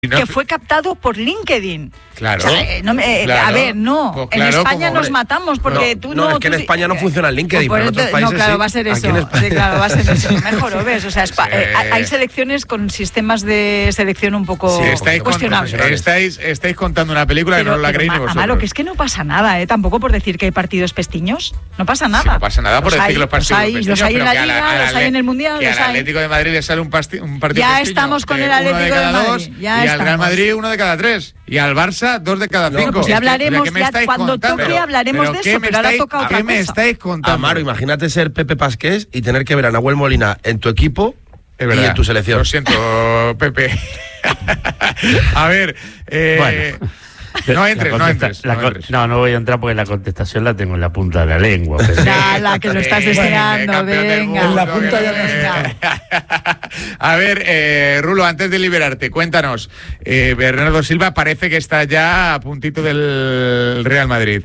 que fue captado por LinkedIn. Claro. O sea, claro. A ver, no. Pues claro, en España como, nos matamos porque es que en España no funciona el LinkedIn, pero en otros países no, claro, sí. va a ser eso. Sí, claro, va a ser eso. Mejor lo ves. O sea, hay selecciones con sistemas de selección un poco cuestionables. Estáis contando una película que no la creéis ni vosotros. Amaro, que es que no pasa nada, tampoco por decir que hay partidos pestiños. No pasa nada. Sí, no pasa nada por decir que los partidos pestiños. Los hay en la Liga, los hay en el Mundial. Que al Atlético de Madrid le sale un partido pestiño. Ya estamos con el Atlético de Madrid. Y al Real Madrid 1 de cada 3. Y al Barça 2 de cada 5. Pues ya hablaremos, cuando toque hablaremos de eso, pero ahora toca otra cosa. ¿Qué me estáis contando? Amaro, imagínate ser Pepe Pasqués y tener que ver a Nahuel Molina en tu equipo y en tu selección. Lo siento, Pepe. A ver, bueno. No entres. No voy a entrar porque la contestación la tengo en la punta de la lengua. Pero... Dala, que lo estás deseando, venga. En la punta de la lengua. A ver, Rulo, antes de liberarte, cuéntanos. Bernardo Silva parece que está ya a puntito del Real Madrid.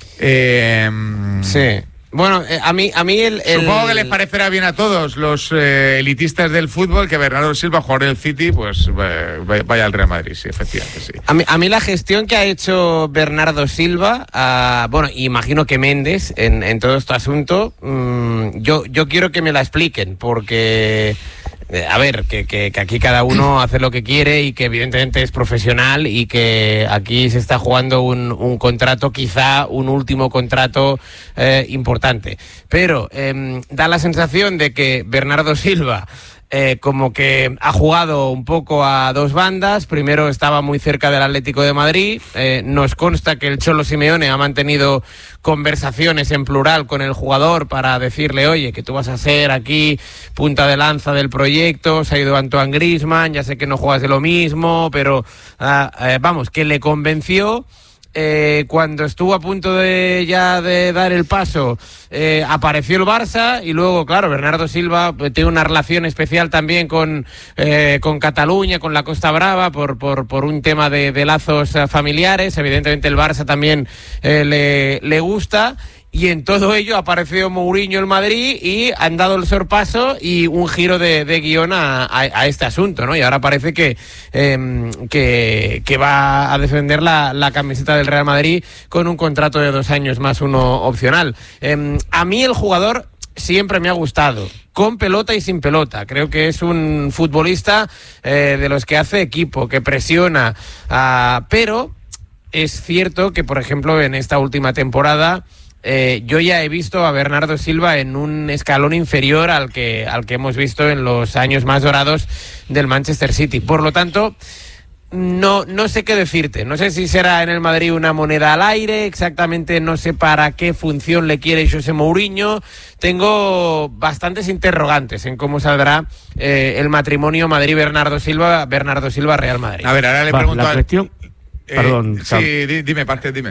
Sí. Bueno, a mí supongo que les parecerá bien a todos los elitistas del fútbol que Bernardo Silva, jugador del City, pues vaya al Real Madrid, sí, efectivamente, sí. A mí la gestión que ha hecho Bernardo Silva, imagino que Méndez en todo este asunto, yo quiero que me la expliquen, porque... A ver, que aquí cada uno hace lo que quiere y que evidentemente es profesional y que aquí se está jugando un contrato, quizá un último contrato importante. Pero da la sensación de que Bernardo Silva como que ha jugado un poco a dos bandas. Primero estaba muy cerca del Atlético de Madrid. Nos consta que el Cholo Simeone ha mantenido conversaciones en plural con el jugador para decirle, oye, que tú vas a ser aquí punta de lanza del proyecto. Se ha ido Antoine Griezmann, ya sé que no juegas de lo mismo, pero vamos, que le convenció. Cuando estuvo a punto de dar el paso, apareció el Barça y luego, claro, Bernardo Silva tiene una relación especial también con Cataluña, con la Costa Brava, por un tema de lazos familiares. Evidentemente el Barça también le gusta. Y en todo ello ha aparecido Mourinho en Madrid y han dado el sorpaso y un giro de guión a este asunto, ¿no? Y ahora parece que va a defender la camiseta del Real Madrid con un contrato de 2 años más uno opcional. A mí el jugador siempre me ha gustado, con pelota y sin pelota. Creo que es un futbolista de los que hace equipo, que presiona, pero es cierto que, por ejemplo, en esta última temporada yo ya he visto a Bernardo Silva en un escalón inferior al que hemos visto en los años más dorados del Manchester City. Por lo tanto, no sé qué decirte. No sé si será en el Madrid una moneda al aire, exactamente no sé para qué función le quiere José Mourinho. Tengo bastantes interrogantes en cómo saldrá el matrimonio Madrid-Bernardo Silva-Real Madrid. A ver, ahora le pregunto la cuestión... Perdón. Sí, dime.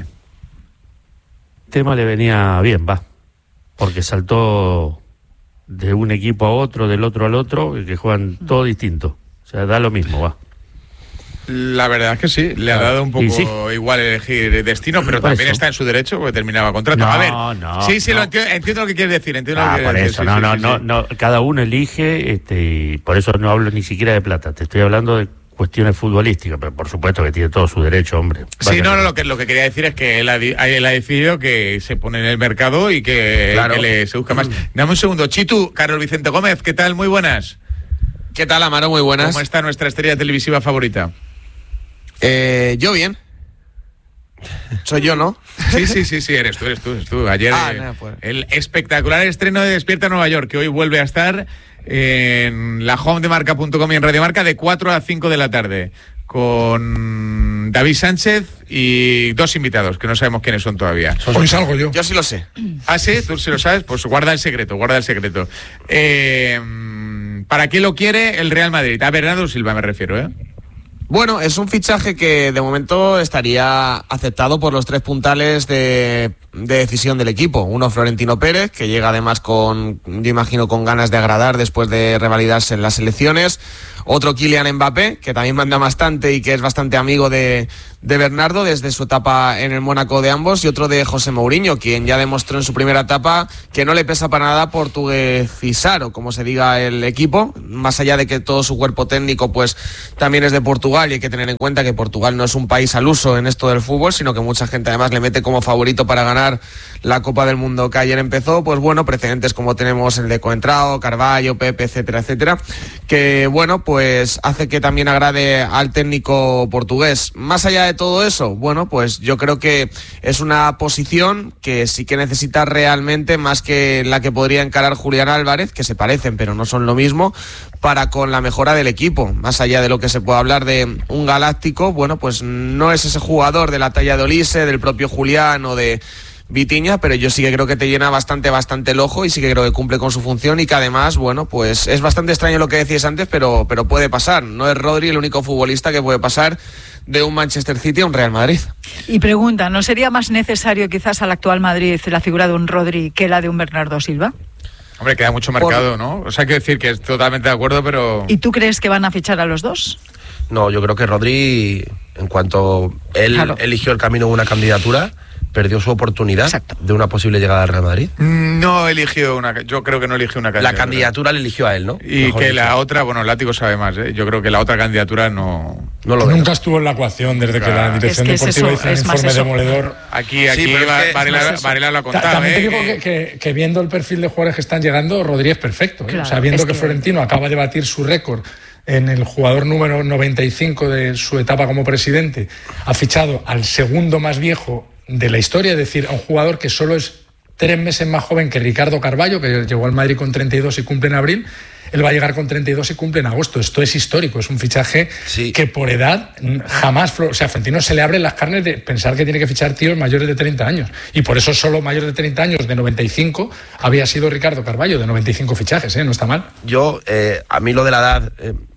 El tema le venía bien, porque saltó de un equipo a otro, del otro al otro, y que juegan todo distinto. O sea, da lo mismo, La verdad es que sí, le ha dado un poco igual elegir destino, pero también está en su derecho porque terminaba contrato. Lo entiendo lo que quieres decir. No, cada uno elige, y por eso no hablo ni siquiera de plata, te estoy hablando de cuestiones futbolísticas, pero por supuesto que tiene todo su derecho, hombre. Sí, lo que quería decir es que él ha decidido que se pone en el mercado y que le seduzca más. Dame un segundo. Chitu, Carlos Vicente Gómez, ¿qué tal? Muy buenas. ¿Qué tal, Amaro? Muy buenas. ¿Cómo está nuestra estrella televisiva favorita? Yo bien. Soy yo, ¿no? Sí, eres tú. Ayer el espectacular estreno de Despierta Nueva York, que hoy vuelve a estar en la home de marca.com y en Radio Marca de 4 a 5 de la tarde con David Sánchez y 2 invitados que no sabemos quiénes son todavía. Hoy salgo yo. Yo sí lo sé. ¿Ah, sí? ¿Tú sí lo sabes? Pues guarda el secreto. ¿Para qué lo quiere el Real Madrid? A Bernardo Silva me refiero, Bueno, es un fichaje que de momento estaría aceptado por los 3 puntales de decisión del equipo. Uno, Florentino Pérez, que llega además yo imagino con ganas de agradar después de revalidarse en las elecciones. Otro Kylian Mbappé, que también manda bastante y que es bastante amigo de Bernardo desde su etapa en el Mónaco de ambos, y otro de José Mourinho, quien ya demostró en su primera etapa que no le pesa para nada portuguesizar, o como se diga, el equipo, más allá de que todo su cuerpo técnico pues también es de Portugal, y hay que tener en cuenta que Portugal no es un país al uso en esto del fútbol, sino que mucha gente además le mete como favorito para ganar la Copa del Mundo que ayer empezó. Pues bueno, precedentes como tenemos el de Coentrao, Carvalho, Pepe, etcétera, etcétera, que bueno, pues hace que también agrade al técnico portugués. Más allá de todo eso, bueno, pues yo creo que es una posición que sí que necesita realmente, más que la que podría encarar Julián Álvarez, que se parecen pero no son lo mismo, para con la mejora del equipo. Más allá de lo que se pueda hablar de un galáctico, bueno, pues no es ese jugador de la talla de Olise, del propio Julián o de Vitinha, pero yo sí que creo que te llena bastante el ojo, y sí que creo que cumple con su función, y que además, bueno, pues es bastante extraño lo que decías antes, pero puede pasar. No es Rodri el único futbolista que puede pasar de un Manchester City a un Real Madrid. Y pregunta, ¿no sería más necesario quizás al actual Madrid la figura de un Rodri que la de un Bernardo Silva? Hombre, queda mucho marcado, ¿no? O sea, quiero decir que es totalmente de acuerdo, pero... ¿Y tú crees que van a fichar a los dos? No, yo creo que Rodri, en cuanto él eligió el camino de una candidatura, perdió su oportunidad de una posible llegada al Real Madrid. No eligió yo creo que no eligió una candidatura. La candidatura le eligió a él, ¿no? Y mejor que dicho. La otra, bueno, Látigo sabe más, ¿eh? Yo creo que la otra candidatura no lo ve. Nunca estuvo en la ecuación desde que la dirección deportiva hizo un informe demoledor. Aquí Varela lo ha contado. También te digo que viendo el perfil de jugadores que están llegando, Rodri es perfecto, ¿eh? Claro, o sea, viendo que Florentino acaba de batir su récord en el jugador número 95 de su etapa como presidente, ha fichado al segundo más viejo de la historia, es decir, a un jugador que solo es 3 meses más joven que Ricardo Carvalho, que llegó al Madrid con 32 y cumple en abril. Él va a llegar con 32 y cumple en agosto. Esto es histórico, es un fichaje que por edad jamás... O sea, a Florentino se le abren las carnes de pensar que tiene que fichar tíos mayores de 30 años. Y por eso solo mayores de 30 años, de 95, había sido Ricardo Carvalho, de 95 fichajes, no está mal. Yo, a mí lo de la edad...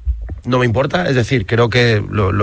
no me importa, es decir, creo que no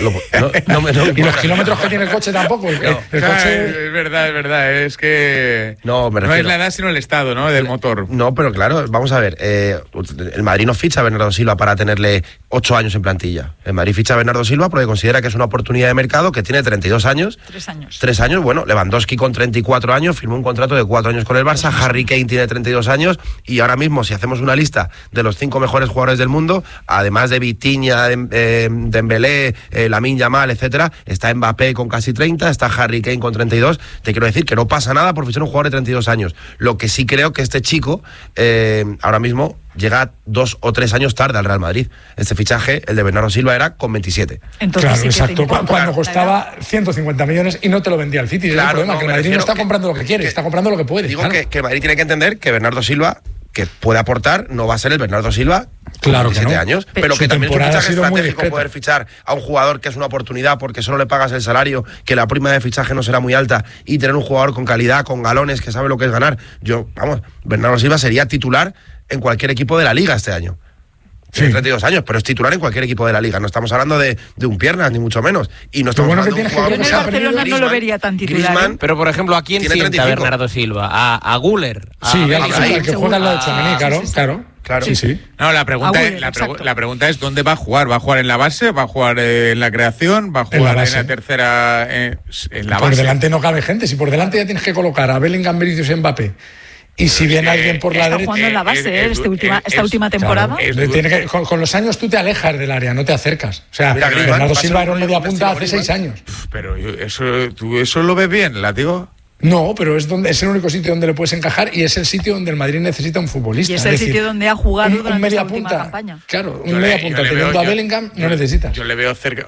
me y los kilómetros que tiene el coche tampoco. El coche... Es verdad, es que no es la edad sino el estado, ¿no? Del motor. No, pero claro, vamos a ver, el Madrid no ficha a Bernardo Silva para tenerle 8 años en plantilla. El Madrid ficha a Bernardo Silva porque considera que es una oportunidad de mercado, que tiene 32 años. 3 años, bueno, Lewandowski con 34 años firmó un contrato de 4 años con el Barça, Harry Kane tiene 32 años, y ahora mismo, si hacemos una lista de los 5 mejores jugadores del mundo, además de Vitinha, Dembélé, Lamine Yamal, etcétera, está Mbappé con casi 30, está Harry Kane con 32. Te quiero decir que no pasa nada por fichar un jugador de 32 años. Lo que sí creo que este chico ahora mismo llega 2 o 3 años tarde al Real Madrid. Este fichaje, el de Bernardo Silva, era con 27. Entonces, claro, exacto. Cuando costaba 150 millones y no te lo vendía el City. Claro, es el problema, que el Madrid no está comprando lo que quiere, está comprando lo que puede. Digo que el Madrid tiene que entender que Bernardo Silva, que puede aportar, no va a ser el Bernardo Silva con 27 años, pero que también es un fichaje estratégico poder fichar a un jugador que es una oportunidad porque solo le pagas el salario, que la prima de fichaje no será muy alta, y tener un jugador con calidad, con galones, que sabe lo que es ganar. Bernardo Silva sería titular en cualquier equipo de la Liga este año. Tiene 32 años, pero es titular en cualquier equipo de la Liga. No estamos hablando de un piernas, ni mucho menos. Y no estamos hablando de un jugador... Yo en el Barcelona no lo vería tan titular. Griezmann, pero, por ejemplo, ¿a quién sienta Bernardo Silva? ¿A Guller? El que juega al lado de Tchouaméni, claro. Sí. No, la pregunta es ¿dónde va a jugar? ¿Va a jugar en la base? ¿Va a jugar en la creación? ¿Va a jugar en la tercera? En la base. Por delante no cabe gente. Si por delante ya tienes que colocar a Bellingham, Vinicius y Mbappé, y si viene alguien por la derecha... Está jugando en la base, esta última temporada. Claro, con los años tú te alejas del área, no te acercas. O sea, Bernardo Silva era un mediapunta hace 6 años. Pero ¿tú eso lo ves bien, Látigo? No, pero es el único sitio donde le puedes encajar, y es el sitio donde el Madrid necesita un futbolista. Y es el sitio donde ha jugado durante esta última campaña. Claro, un mediapunta teniendo a Bellingham no necesitas. Yo le veo cerca...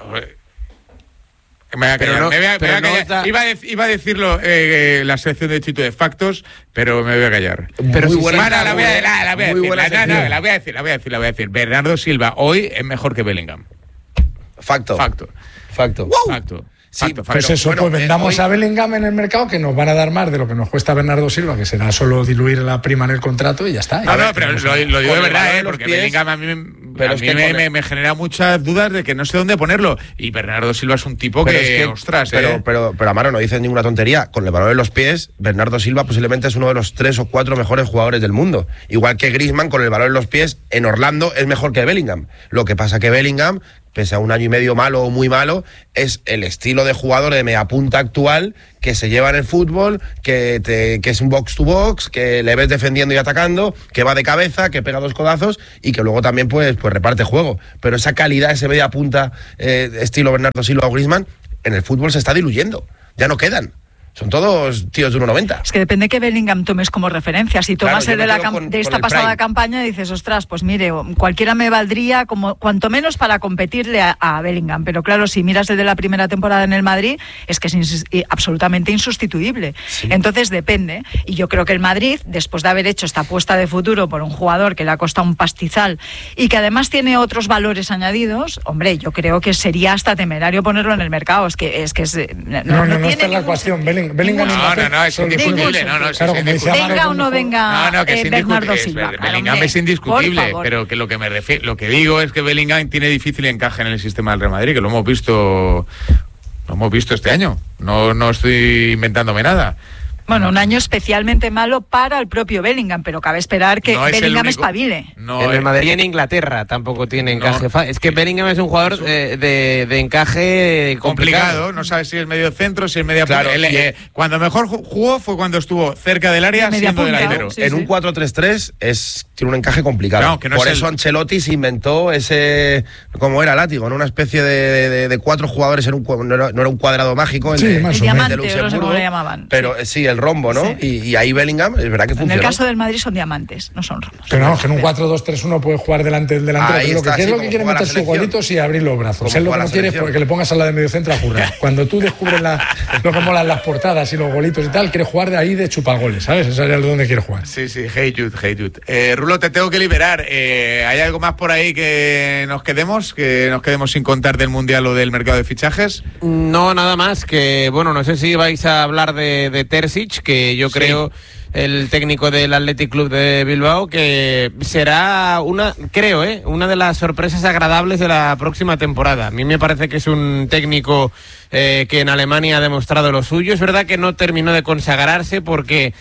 Iba a decirlo la sección de Chito de Factos, pero me voy a callar. Pero muy buena. La voy a decir. Bernardo Silva hoy es mejor que Bellingham. Facto. Wow. Facto. Sí, pues eso, bueno, pues vendamos a Bellingham en el mercado, que nos van a dar más de lo que nos cuesta Bernardo Silva, que será solo diluir la prima en el contrato y ya está. No, pero lo digo de verdad, porque Bellingham a mí me genera muchas dudas de que no sé dónde ponerlo. Y Bernardo Silva es un tipo ostras. Pero Amaro, no dices ninguna tontería. Con el balón en los pies, Bernardo Silva posiblemente es uno de los 3 o 4 mejores jugadores del mundo. Igual que Griezmann, con el balón en los pies, en Orlando es mejor que Bellingham. Lo que pasa que Bellingham, pese a un año y medio malo o muy malo, es el estilo de jugador de mediapunta actual que se lleva en el fútbol, que es un box to box, que le ves defendiendo y atacando, que va de cabeza, que pega 2 codazos y que luego también pues reparte juego. Pero esa calidad, ese mediapunta estilo Bernardo Silva o Griezmann, en el fútbol se está diluyendo. Ya no quedan. Son todos tíos de 1,90. Es que depende que Bellingham tomes como referencia. Si tomas el de esta pasada campaña, dices, ostras, pues mire, cualquiera me valdría, como cuanto menos para competirle a Bellingham. Pero claro, si miras el de la primera temporada en el Madrid, es que es absolutamente insustituible. Sí. Entonces depende. Y yo creo que el Madrid, después de haber hecho esta apuesta de futuro por un jugador que le ha costado un pastizal y que además tiene otros valores añadidos, hombre, yo creo que sería hasta temerario ponerlo en el mercado. No está en la ecuación. Bellingham no, es indiscutible. Venga o no venga Bernardo Silva. Bellingham es indiscutible, pero que lo que digo es que Bellingham tiene difícil encaje en el sistema del Real Madrid, que lo hemos visto este año. No estoy inventándome nada. Bueno, un año especialmente malo para el propio Bellingham, pero cabe esperar que Bellingham espabile. En el Madrid y en Inglaterra tampoco tiene encaje. Es que Bellingham es un jugador de encaje complicado. No sabes si es medio centro, si es media punta. Cuando mejor jugó fue cuando estuvo cerca del área siendo delantero. En un 4-3-3 tiene un encaje complicado. Por eso Ancelotti se inventó ese, como era látigo, ¿no? Una especie de 4 jugadores no era un cuadrado mágico. El diamante, no sé cómo lo llamaban. Pero sí, el rombo, ¿no? Sí. Y ahí Bellingham, es verdad que funciona. En el caso del Madrid son diamantes, no son rombos. Pero no, que en un 4-2-3-1 puede jugar delante del delantero. Lo que quiere meter sus golitos y abrir los brazos. Él lo que no quiere es que le pongas a la de medio centro a jugar. Cuando tú descubres lo que molan las portadas y los golitos y tal, quiere jugar de ahí de chupagoles, ¿sabes? Esa es donde quiere jugar. Sí, hey Jude. Rulo, te tengo que liberar. ¿Hay algo más por ahí que nos quedemos sin contar del Mundial o del mercado de fichajes? No, nada más, que bueno, no sé si vais a hablar de Terzic, que yo creo, el técnico del Athletic Club de Bilbao, que será una de las sorpresas agradables de la próxima temporada. A mí me parece que es un técnico que en Alemania ha demostrado lo suyo. Es verdad que no terminó de consagrarse porque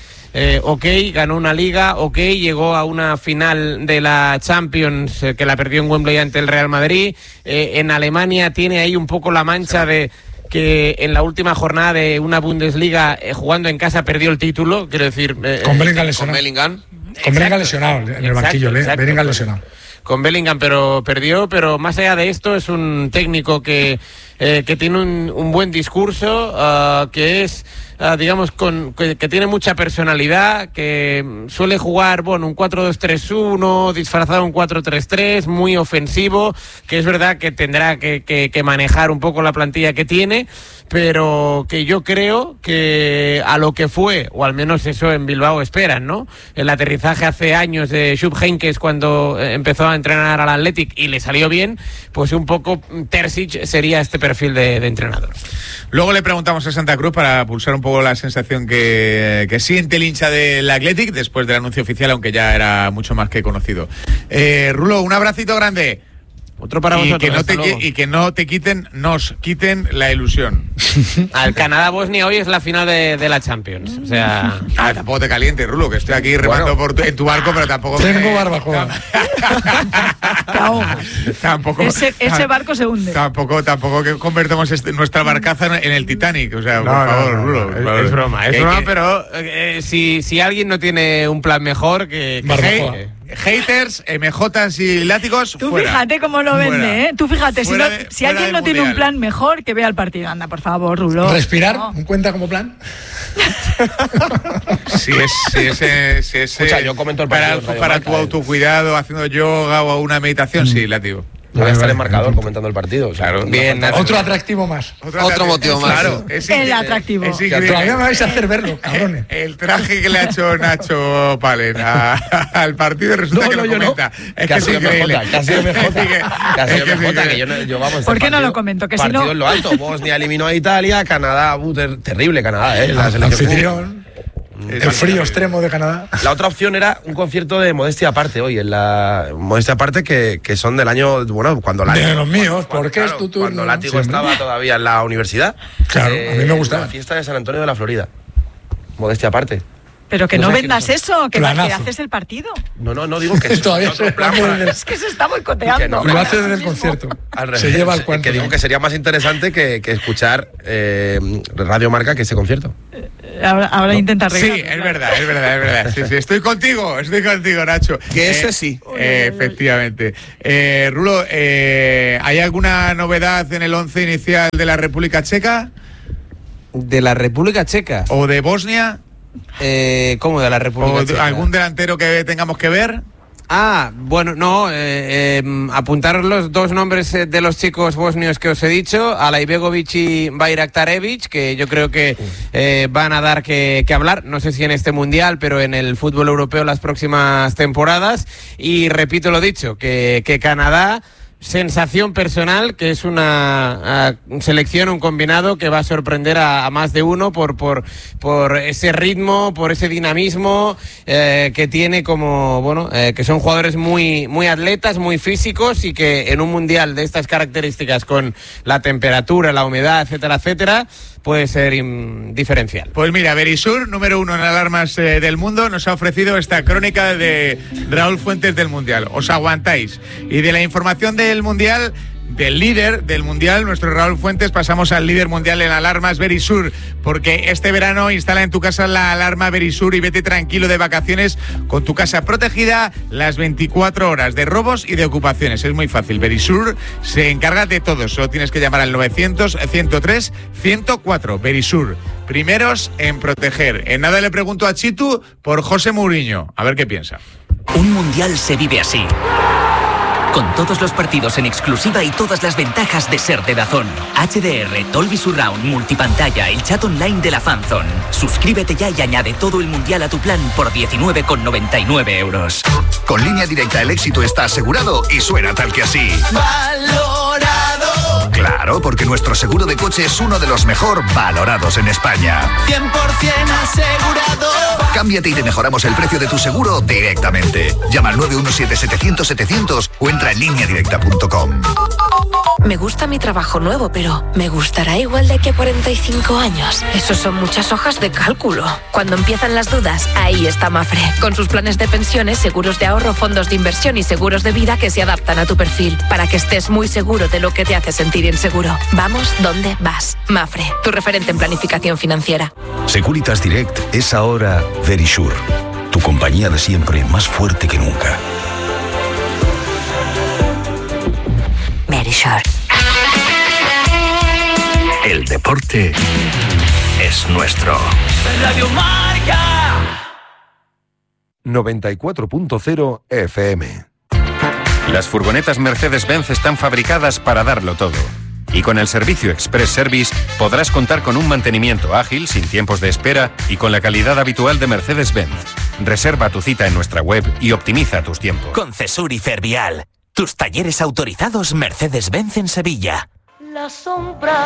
ganó una liga, llegó a una final de la Champions que la perdió en Wembley ante el Real Madrid. En Alemania tiene ahí un poco la mancha de que en la última jornada de una Bundesliga, jugando en casa, perdió el título. Quiero decir, con Bellingham lesionado en el banquillo. Bellingham lesionado. Con Bellingham, pero perdió. Pero más allá de esto, es un técnico que tiene un buen discurso, que es, digamos, que tiene mucha personalidad, que suele jugar, un 4-2-3-1, disfrazado un 4-3-3, muy ofensivo, que es verdad que tendrá que manejar un poco la plantilla que tiene, pero que yo creo que a lo que fue, o al menos eso en Bilbao esperan, ¿no? El aterrizaje hace años de Jupp Heynckes cuando empezó a entrenar al Athletic y le salió bien, pues un poco Terzic sería este perfil de entrenador. Luego le preguntamos a Santa Cruz para pulsar un poco la sensación que siente el hincha del Athletic después del anuncio oficial, aunque ya era mucho más que conocido. Rulo, un abracito grande. Otro para vosotros. Que nos quiten la ilusión. Al Canadá-Bosnia hoy es la final de la Champions. O sea... tampoco te calientes, Rulo, que estoy aquí remando en tu barco, pero tampoco... Tengo barbacoa. Tampoco... Ese barco se hunde. Tampoco que convertamos nuestra barcaza en el Titanic. O sea, por favor, Rulo. Es broma, pero si alguien no tiene un plan mejor que haters, MJs y látigos. Tú fuera. Fíjate cómo lo vende, ¿eh? Tú fíjate, si alguien no tiene un plan mejor, que vea el partido. Anda, por favor, Rulo. ¿Respirar? ¿Cuenta como plan? Si es yo comento el partido para tu autocuidado, haciendo yoga o una meditación, sí, látigo. Yo voy a estar en marcador comentando el partido. Claro, bien. Otro atractivo más. Otro motivo más. Claro, el atractivo. Todavía me vais a hacer verlo, cabrones. El traje que le ha hecho Nacho Palen al partido resulta que lo comenta. Es que es increíble. Casi MJ. Que yo vamos. ¿Por qué no lo comento? Que si no. Partido en lo alto. Bosnia eliminó a Italia, Canadá, terrible Canadá, la selección. Anfitrión. El frío extremo de Canadá. La otra opción era un concierto de Modestia Aparte hoy, en la Modestia Aparte que son del año, bueno, cuando Látigo... De los míos, porque es tu turno. Cuando Látigo estaba todavía en la universidad. Claro, a mí me gustaba. La fiesta de San Antonio de la Florida. Modestia Aparte. Pero que no vendas eso, que haces el partido. No digo que todavía es que se está boicoteando. Lo hace desde el concierto. Se lleva al cuento. Que digo que sería más interesante que escuchar Radio Marca que ese concierto. Ahora intenta arreglarlo. Sí, es verdad. Sí, estoy contigo, Nacho. Que ese sí. Efectivamente. Rulo, ¿hay alguna novedad en el 11 inicial de la República Checa? ¿De la República Checa? ¿O de Bosnia? ¿Cómo de la República Checa? ¿Algún delantero que tengamos que ver? Bueno, no, apuntar los dos nombres de los chicos bosnios que os he dicho, Alaibegovic y Bayraktarevic, que yo creo que van a dar que hablar, no sé si en este mundial, pero en el fútbol europeo las próximas temporadas. Y repito lo dicho, que Canadá, sensación personal, que es una selección, un combinado que va a sorprender a más de uno por ese ritmo, por ese dinamismo que tiene, como que son jugadores muy atletas, muy físicos, y que en un mundial de estas características, con la temperatura, la humedad, etcétera, puede ser diferencial. Pues mira, Verisur, número 1 en alarmas del mundo, nos ha ofrecido esta crónica de Raúl Fuentes del Mundial. Os aguantáis. Y de la información del Mundial, del líder del Mundial, nuestro Raúl Fuentes, pasamos al líder mundial en alarmas, Verisur, porque este verano instala en tu casa la alarma Verisur y vete tranquilo de vacaciones con tu casa protegida las 24 horas de robos y de ocupaciones. Es muy fácil, Verisur se encarga de todo, solo tienes que llamar al 900-103-104. Verisur, primeros en proteger. En nada le pregunto a Chitu por José Mourinho, a ver qué piensa. Un mundial se vive así, con todos los partidos en exclusiva y todas las ventajas de ser de DAZN. HDR, Dolby Surround, multipantalla, el chat online de la Fanzone. Suscríbete ya y añade todo el mundial a tu plan por 19,99 euros. Con Línea Directa el éxito está asegurado y suena tal que así. ¡Valorado! Claro, porque nuestro seguro de coche es uno de los mejor valorados en España. 100% asegurado. Cámbiate y te mejoramos el precio de tu seguro directamente. Llama al 917-700-700 o entra en lineadirecta.com. Me gusta mi trabajo nuevo, pero ¿me gustará igual de aquí a 45 años? Esos son muchas hojas de cálculo. Cuando empiezan las dudas, ahí está Mafre. Con sus planes de pensiones, seguros de ahorro, fondos de inversión y seguros de vida que se adaptan a tu perfil, para que estés muy seguro de lo que te hace sentir inseguro. Vamos donde vas. Mafre, tu referente en planificación financiera. Securitas Direct es ahora Verisur, tu compañía de siempre, más fuerte que nunca. Verisur. El deporte es nuestro. Radio Marca 94.0 FM. Las furgonetas Mercedes-Benz están fabricadas para darlo todo. Y con el servicio Express Service podrás contar con un mantenimiento ágil, sin tiempos de espera y con la calidad habitual de Mercedes-Benz. Reserva tu cita en nuestra web y optimiza tus tiempos. Con Cesur y Fervial, tus talleres autorizados Mercedes-Benz en Sevilla. La sombra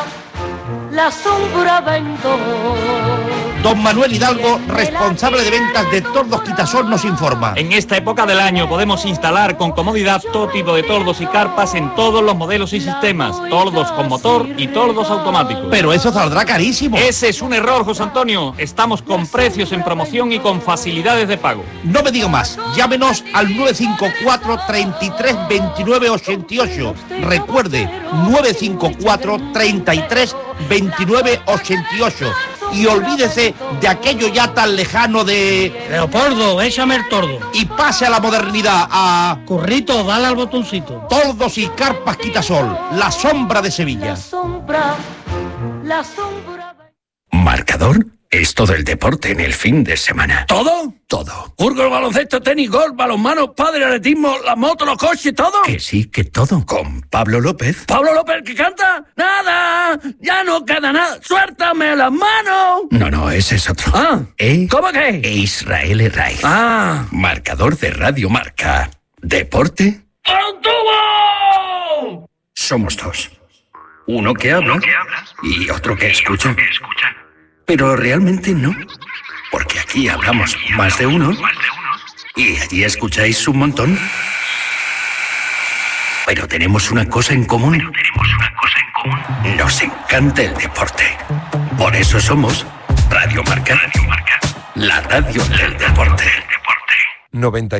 vendo. Don Manuel Hidalgo, responsable de ventas de Tordos Quitasol, nos informa. En esta época del año podemos instalar con comodidad todo tipo de tordos y carpas en todos los modelos y sistemas. Tordos con motor y tordos automáticos. Pero eso saldrá carísimo. Ese es un error, José Antonio. Estamos con precios en promoción y con facilidades de pago. No me digo más. Llámenos al 954 33 29 88. Recuerde, 954 33 29 88. Y olvídese de aquello ya tan lejano de... Leopoldo, échame el tordo. Y pase a la modernidad, a... Currito, dale al botoncito. Tordos y carpas Quitasol, la sombra de Sevilla. La sombra. Marcador es todo el deporte en el fin de semana. ¿Todo? Todo. Fútbol, baloncesto, tenis, golf, balonmano, pádel, atletismo, la moto, los coches, ¿todo? Que sí, que todo. Con Pablo López. ¿Pablo López el que canta? ¡Nada! ¡Ya no queda nada! ¡Suéltame las manos! No, ese es otro. Ah, ¿cómo que? Israel Herraiz. Ah. Marcador de Radio Marca. Deporte. ¡Antubo! Somos dos. Uno que habla y otro que escucha. Pero realmente no. Porque aquí hablamos más de uno y allí escucháis un montón. Pero tenemos una cosa en común. Nos encanta el deporte. Por eso somos Radio Marca. La radio del deporte. 90.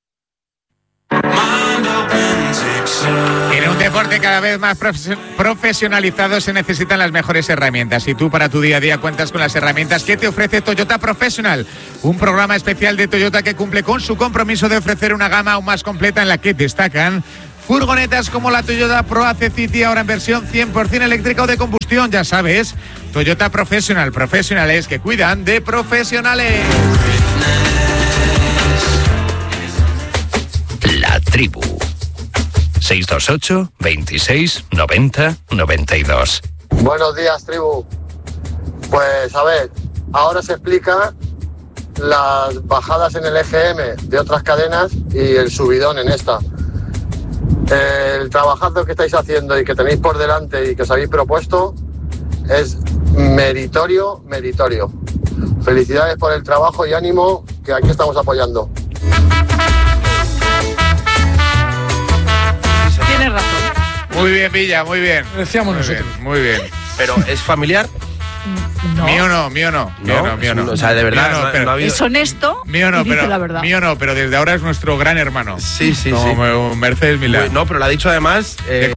En un deporte cada vez más profesionalizado se necesitan las mejores herramientas y tú para tu día a día cuentas con las herramientas que te ofrece Toyota Professional, un programa especial de Toyota que cumple con su compromiso de ofrecer una gama aún más completa en la que destacan furgonetas como la Toyota Pro AC City, ahora en versión 100% eléctrica o de combustión, ya sabes, Toyota Professional, profesionales que cuidan de profesionales. La tribu. 628 26 90 92. Buenos días, tribu. Pues a ver, ahora se explica las bajadas en el EGM de otras cadenas y el subidón en esta. El trabajazo que estáis haciendo y que tenéis por delante y que os habéis propuesto es meritorio. Felicidades por el trabajo y ánimo, que aquí estamos apoyando. Tienes razón. Muy bien, Villa, muy bien. Decíamos nosotros. Muy bien. Pero ¿es familiar? No. Mío no. O sea, de verdad, no ha habido... Es honesto y dice la verdad. Mío no, pero desde ahora es nuestro gran hermano. Sí. Como Mercedes Milán. No, pero lo ha dicho además...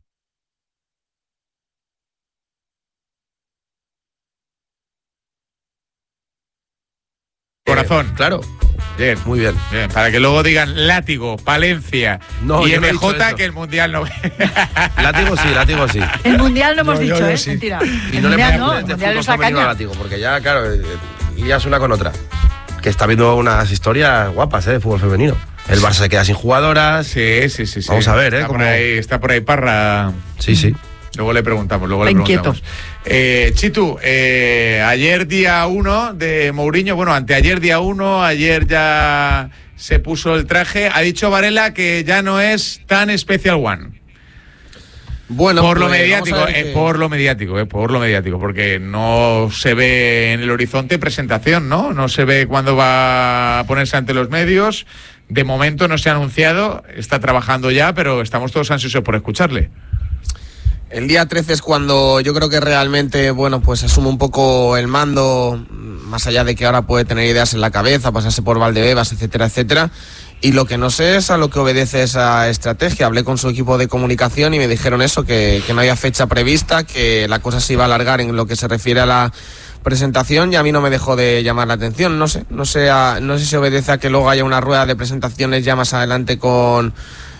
Corazón. Claro. Bien, muy bien. Para que luego digan Látigo, Palencia y MJ que el Mundial no... Látigo sí. El Mundial no hemos dicho, sí. Mentira. Y no el Mundial Mundial es la caña. Látigo, porque ya, claro, lías una con otra. Que está viendo unas historias guapas, de fútbol femenino. El Barça se queda sin jugadoras. Sí. Vamos a ver, Está por ahí Parra. Sí. Luego le preguntamos. Inquieto. Chitu, ayer día 1 de Mourinho, anteayer día 1, ayer ya se puso el traje. Ha dicho Varela que ya no es tan Special One. Bueno, por lo mediático, porque no se ve en el horizonte presentación, ¿no? No se ve cuándo va a ponerse ante los medios. De momento no se ha anunciado, está trabajando ya, pero estamos todos ansiosos por escucharle. El día 13 es cuando yo creo que realmente, pues asume un poco el mando, más allá de que ahora puede tener ideas en la cabeza, pasarse por Valdebebas, etcétera. Y lo que no sé es a lo que obedece esa estrategia. Hablé con su equipo de comunicación y me dijeron eso, que no había fecha prevista, que la cosa se iba a alargar en lo que se refiere a la presentación, y a mí no me dejó de llamar la atención. No sé si obedece a que luego haya una rueda de presentaciones ya más adelante con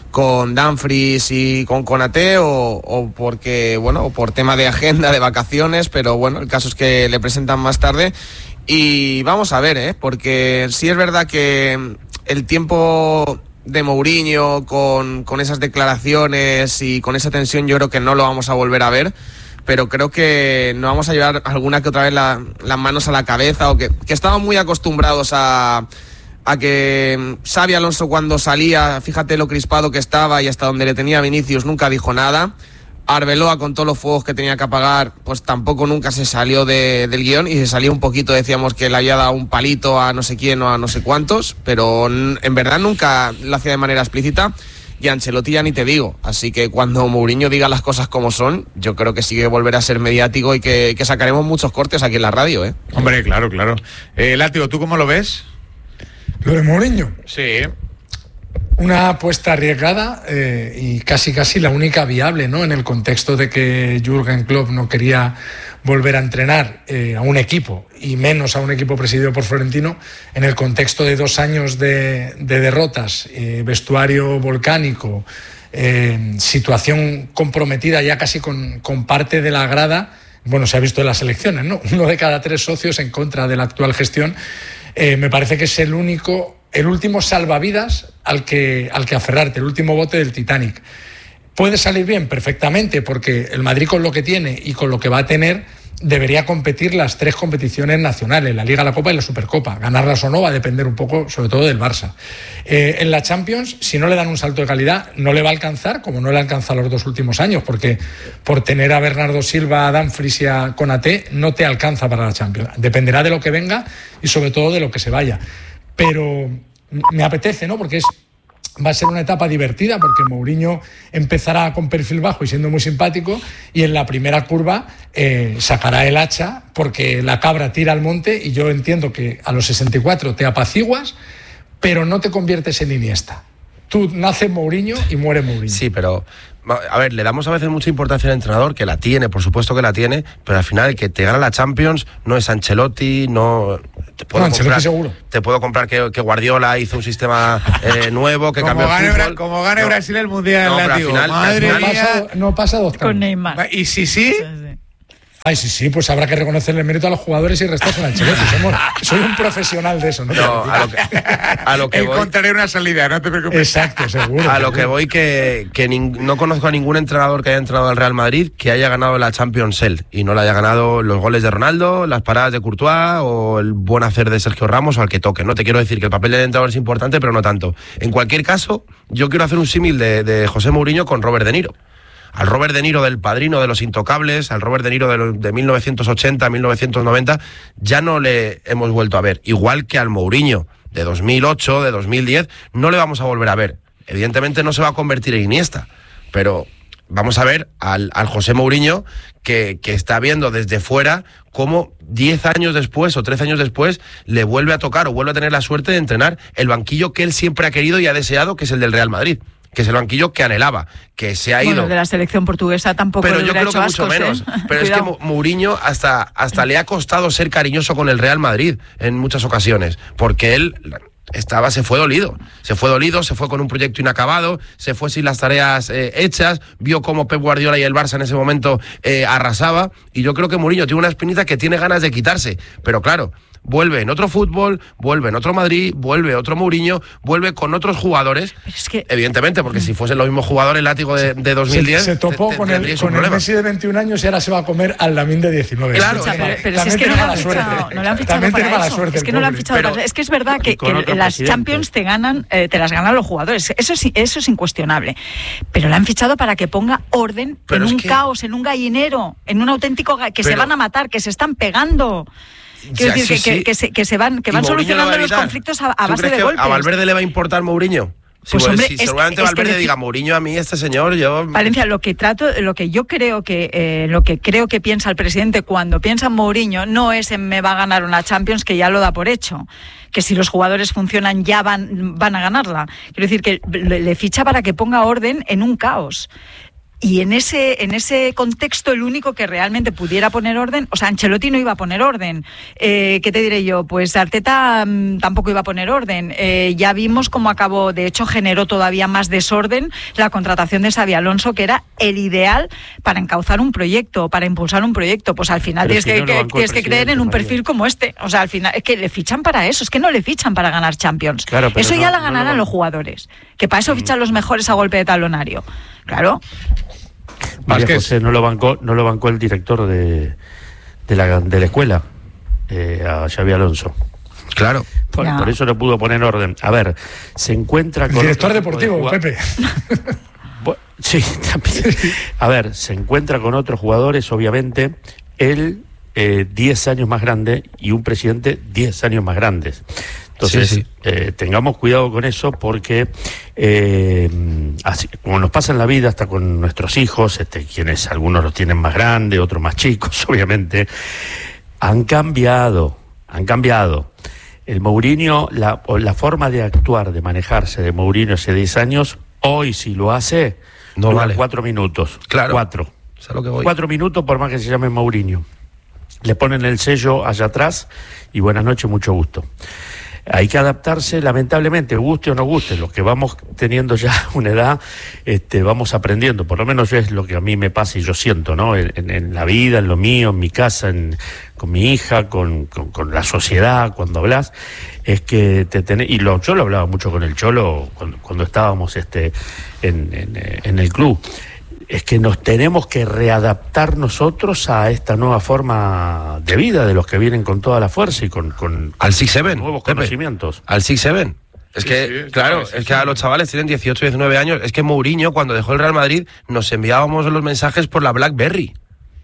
Dumfries y con Konaté o porque, o por tema de agenda, de vacaciones, pero el caso es que le presentan más tarde y vamos a ver, porque sí es verdad que el tiempo de Mourinho con esas declaraciones y con esa tensión yo creo que no lo vamos a volver a ver, pero creo que nos vamos a llevar alguna que otra vez las manos a la cabeza, o que estamos muy acostumbrados a que Xabi Alonso cuando salía, fíjate lo crispado que estaba y hasta donde le tenía Vinicius nunca dijo nada. Arbeloa con todos los fuegos que tenía que apagar, pues tampoco nunca se salió del guión, y se salió un poquito, decíamos que le había dado un palito a no sé quién o a no sé cuántos, pero en verdad nunca lo hacía de manera explícita. Y Ancelotti ya ni te digo, así que cuando Mourinho diga las cosas como son, yo creo que sí que volverá a ser mediático y que sacaremos muchos cortes aquí en la radio, ¿eh? Hombre, claro. Látigo, ¿tú cómo lo ves? ¿Lo de Mourinho? Sí. Una apuesta arriesgada y casi la única viable, ¿no? En el contexto de que Jürgen Klopp no quería volver a entrenar a un equipo, y menos a un equipo presidido por Florentino, en el contexto de 2 años de derrotas, vestuario volcánico, situación comprometida ya casi con parte de la grada. bueno, se ha visto en las elecciones, ¿no? 1 de cada 3 socios en contra de la actual gestión. Me parece que es el último salvavidas al que aferrarte, el último bote del Titanic. Puede salir bien perfectamente, porque el Madrid, con lo que tiene y con lo que va a tener, debería competir las 3 competiciones nacionales, la Liga, la Copa y la Supercopa. Ganarlas o no va a depender un poco, sobre todo, del Barça. En la Champions, si no le dan un salto de calidad, no le va a alcanzar, como no le ha alcanzado los 2 últimos años, porque por tener a Bernardo Silva, a Dumfries y a Konaté, no te alcanza para la Champions. Dependerá de lo que venga y, sobre todo, de lo que se vaya. Pero me apetece, ¿no? Porque va a ser una etapa divertida, porque Mourinho empezará con perfil bajo y siendo muy simpático, y en la primera curva sacará el hacha, porque la cabra tira al monte, y yo entiendo que a los 64 te apaciguas, pero no te conviertes en Iniesta. Tú naces Mourinho y muere Mourinho. Sí, pero a ver, le damos a veces mucha importancia al entrenador, que la tiene, por supuesto que la tiene, pero al final el que te gana la Champions no es Ancelotti, no... Ancelotti seguro. Te puedo comprar que Guardiola hizo un sistema nuevo, que cambió el fútbol. Como gane Brasil el Mundial. Al final, madre mía. No pasa de octavos. Con Neymar. ¿Y sí? Ay, sí, pues habrá que reconocerle el mérito a los jugadores y restarse a Ancelotti. Soy un profesional de eso, ¿no? A lo que voy... Encontraré una salida, no te preocupes. Exacto, seguro. A lo que voy, que no conozco a ningún entrenador que haya entrenado al Real Madrid que haya ganado la Champions él, y no le haya ganado los goles de Ronaldo, las paradas de Courtois o el buen hacer de Sergio Ramos o al que toque. No te quiero decir que el papel del entrenador es importante, pero no tanto. En cualquier caso, yo quiero hacer un símil de José Mourinho con Robert De Niro. Al Robert De Niro del Padrino, de Los Intocables, al Robert De Niro de 1980, 1990, ya no le hemos vuelto a ver. Igual que al Mourinho de 2008, de 2010, no le vamos a volver a ver. Evidentemente no se va a convertir en Iniesta, pero vamos a ver al José Mourinho que está viendo desde fuera cómo 10 años después o 13 años después le vuelve a tocar o vuelve a tener la suerte de entrenar el banquillo que él siempre ha querido y ha deseado, que es el del Real Madrid, que es el banquillo que anhelaba, que se ha ido. Bueno, de la selección portuguesa tampoco. Pero yo creo que mucho menos. Pero es que Mourinho hasta le ha costado ser cariñoso con el Real Madrid en muchas ocasiones, porque él se fue dolido, se fue con un proyecto inacabado, se fue sin las tareas hechas, vio cómo Pep Guardiola y el Barça en ese momento arrasaba, y yo creo que Mourinho tiene una espinita que tiene ganas de quitarse, pero claro, vuelve en otro fútbol, vuelve en otro Madrid, vuelve otro Mourinho, vuelve con otros jugadores, evidentemente, porque si fuesen los mismos jugadores, el látigo de 2010... Se topó con el Messi de 21 años y ahora se va a comer al Lamine de 19. Claro, pero es que no le han fichado para eso. Es que no le han fichado para eso. Es que es verdad que las Champions te las ganan los jugadores. Eso es incuestionable. Pero le han fichado para que ponga orden en un caos, en un gallinero, en un auténtico... que se van a matar, que se están pegando... Quiero decir que van solucionando los conflictos a base de golpes. ¿A Valverde le va a importar Mourinho? Pues hombre, seguramente Valverde diga Mourinho a mí, este señor, yo... Valencia, lo que yo creo que piensa el presidente cuando piensa en Mourinho no es en me va a ganar una Champions, que ya lo da por hecho, que si los jugadores funcionan ya van a ganarla. Quiero decir que le ficha para que ponga orden en un caos. Y en ese contexto, el único que realmente pudiera poner orden, o sea, Ancelotti no iba a poner orden. ¿Qué te diré yo? Pues Arteta tampoco iba a poner orden. Ya vimos cómo acabó, de hecho, generó todavía más desorden la contratación de Xabi Alonso, que era el ideal para encauzar un proyecto, para impulsar un proyecto. Pues al final tienes que creer en un perfil como este. O sea, al final es que le fichan para eso, es que no le fichan para ganar Champions. Claro, eso ya la ganarán los jugadores, que para eso fichan los mejores a golpe de talonario. Claro. María José no lo bancó el director de la escuela, a Xabi Alonso. Claro. Por eso no pudo poner orden. A ver, se encuentra con... El director deportivo, Pepe. Sí, también. A ver, se encuentra con otros jugadores, obviamente. Él, 10 años más grande, y un presidente 10 años más grandes. Entonces, tengamos cuidado con eso, porque así como nos pasa en la vida, hasta con nuestros hijos, quienes algunos los tienen más grandes, otros más chicos, obviamente, han cambiado. El Mourinho, la forma de actuar, de manejarse de Mourinho hace 10 años, hoy si lo hace, no vale 4 minutos. Claro. 4. 4 minutos, por más que se llame Mourinho. Le ponen el sello allá atrás y buenas noches, mucho gusto. hay que adaptarse, lamentablemente, guste o no guste. Los que vamos teniendo ya una edad, vamos aprendiendo. Por lo menos es lo que a mí me pasa y yo siento, ¿no? En la vida, en lo mío, en mi casa, con mi hija, con la sociedad, cuando hablas, es que yo lo hablaba mucho con el Cholo cuando estábamos en el club. Es que nos tenemos que readaptar nosotros a esta nueva forma de vida de los que vienen con toda la fuerza y con al 6-7, nuevos conocimientos. Al 6-7. Es que, claro, es que a los chavales tienen 18, 19 años. Es que Mourinho, cuando dejó el Real Madrid, nos enviábamos los mensajes por la BlackBerry.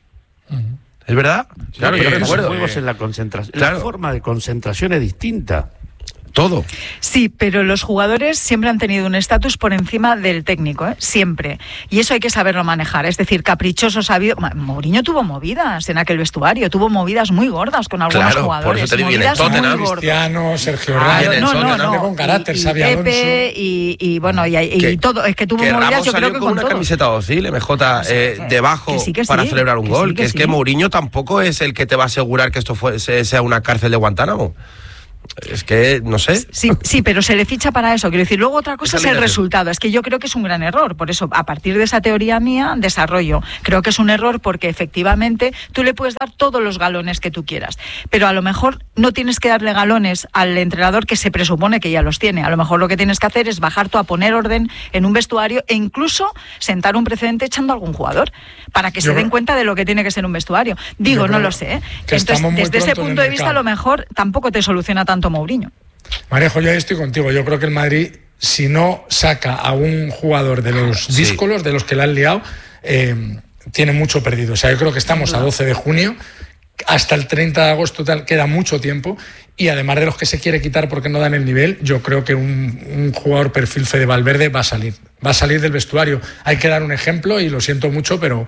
¿Es verdad? Claro, yo recuerdo. Juegos en la concentración. Claro. La forma de concentración es distinta. Todo. Sí, pero los jugadores siempre han tenido un estatus por encima del técnico, siempre. Y eso hay que saberlo manejar. Es decir, caprichosos ha habido. Mourinho tuvo movidas en aquel vestuario, tuvo movidas muy gordas con algunos jugadores. Por eso te digo, movidas Tottenham, Cristiano, Sergio Ramos, no, con carácter, Xabi Alonso. Pepe y bueno, y todo. Es que tuvo movidas, Ramos yo creo que con una todos. camiseta dócil, MJ, debajo que para celebrar un gol. Que que Mourinho tampoco es el que te va a asegurar que esto sea una cárcel de Guantánamo. Es que, no sé. Sí, pero se le ficha para eso. Quiero decir, luego otra cosa es el resultado. Es que yo creo que es un gran error. Por eso, a partir de esa teoría mía, desarrollo. Creo que es un error porque efectivamente tú le puedes dar todos los galones que tú quieras. Pero a lo mejor no tienes que darle galones al entrenador que se presupone que ya los tiene. A lo mejor lo que tienes que hacer es bajar tú a poner orden en un vestuario e incluso sentar un precedente echando a algún jugador para que se den cuenta de lo que tiene que ser un vestuario. Digo, no lo sé. Entonces, desde ese punto de vista, a lo mejor tampoco te soluciona tanto Mourinho. Marejo, yo estoy contigo. Yo creo que el Madrid, si no saca a un jugador de los díscolos, de los que le han liado, tiene mucho perdido. O sea, yo creo que estamos a 12 de junio, hasta el 30 de agosto queda mucho tiempo, y además de los que se quiere quitar porque no dan el nivel, yo creo que un jugador perfil Fede Valverde va a salir del vestuario. Hay que dar un ejemplo y lo siento mucho, pero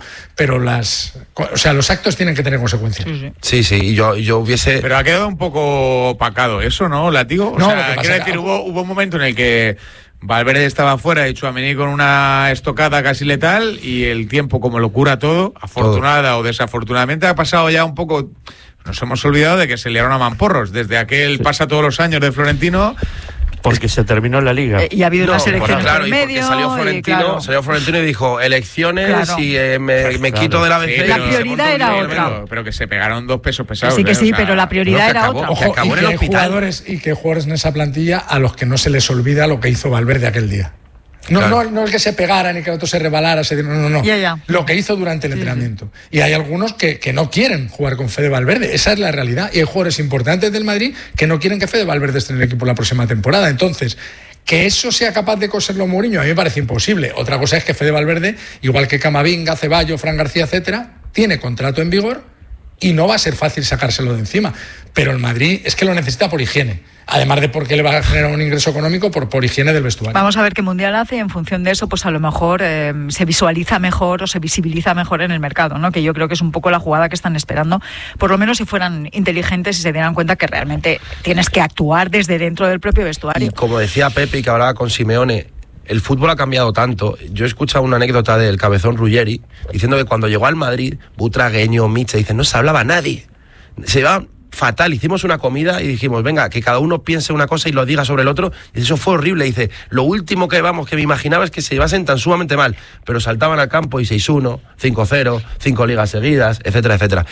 los actos tienen que tener consecuencias. Sí, y yo hubiese... Pero ha quedado un poco opacado eso, ¿no, Látigo? Quiero decir, hubo un momento en el que Valverde estaba fuera y Tchouaméni con una estocada casi letal, y el tiempo, como lo cura todo, afortunada o desafortunadamente, ha pasado ya un poco. Nos hemos olvidado de que se liaron a mamporros desde aquel pasa todos los años de Florentino. Porque se terminó la liga. Y ha habido una selección claro, en medio. Y porque salió Florentino y dijo elecciones y me quito de la BCE. La prioridad era otra. Pero que se pegaron 2 pesos pesados. Sí, pero la prioridad era otra. Ojo, y que hay jugadores en esa plantilla a los que no se les olvida lo que hizo Valverde aquel día. No el que se pegaran y que el otro se rebalara, no. Ya. Lo que hizo durante el entrenamiento. Y hay algunos que no quieren jugar con Fede Valverde. Esa es la realidad. Y hay jugadores importantes del Madrid que no quieren que Fede Valverde esté en el equipo la próxima temporada. Entonces, que eso sea capaz de coserlo Mourinho, a mí me parece imposible. Otra cosa es que Fede Valverde, igual que Camavinga, Ceballos, Fran García, etcétera, tiene contrato en vigor y no va a ser fácil sacárselo de encima. Pero el Madrid es que lo necesita por higiene. Además de porque le va a generar un ingreso económico por higiene del vestuario. Vamos a ver qué Mundial hace, y en función de eso, pues a lo mejor se visualiza mejor o se visibiliza mejor en el mercado, ¿no? Que yo creo que es un poco la jugada que están esperando, por lo menos si fueran inteligentes y se dieran cuenta que realmente tienes que actuar desde dentro del propio vestuario. Y como decía Pepe, y que hablaba con Simeone, el fútbol ha cambiado tanto. Yo he escuchado una anécdota del cabezón Ruggeri diciendo que cuando llegó al Madrid, Butragueño, Mitchell, dicen, no se hablaba nadie. Se iba fatal, hicimos una comida y dijimos, venga, que cada uno piense una cosa y lo diga sobre el otro, y eso fue horrible. Dice, lo último que me imaginaba es que se llevasen tan sumamente mal, pero saltaban al campo y 6-1, 5-0, 5 ligas seguidas, etcétera, etcétera.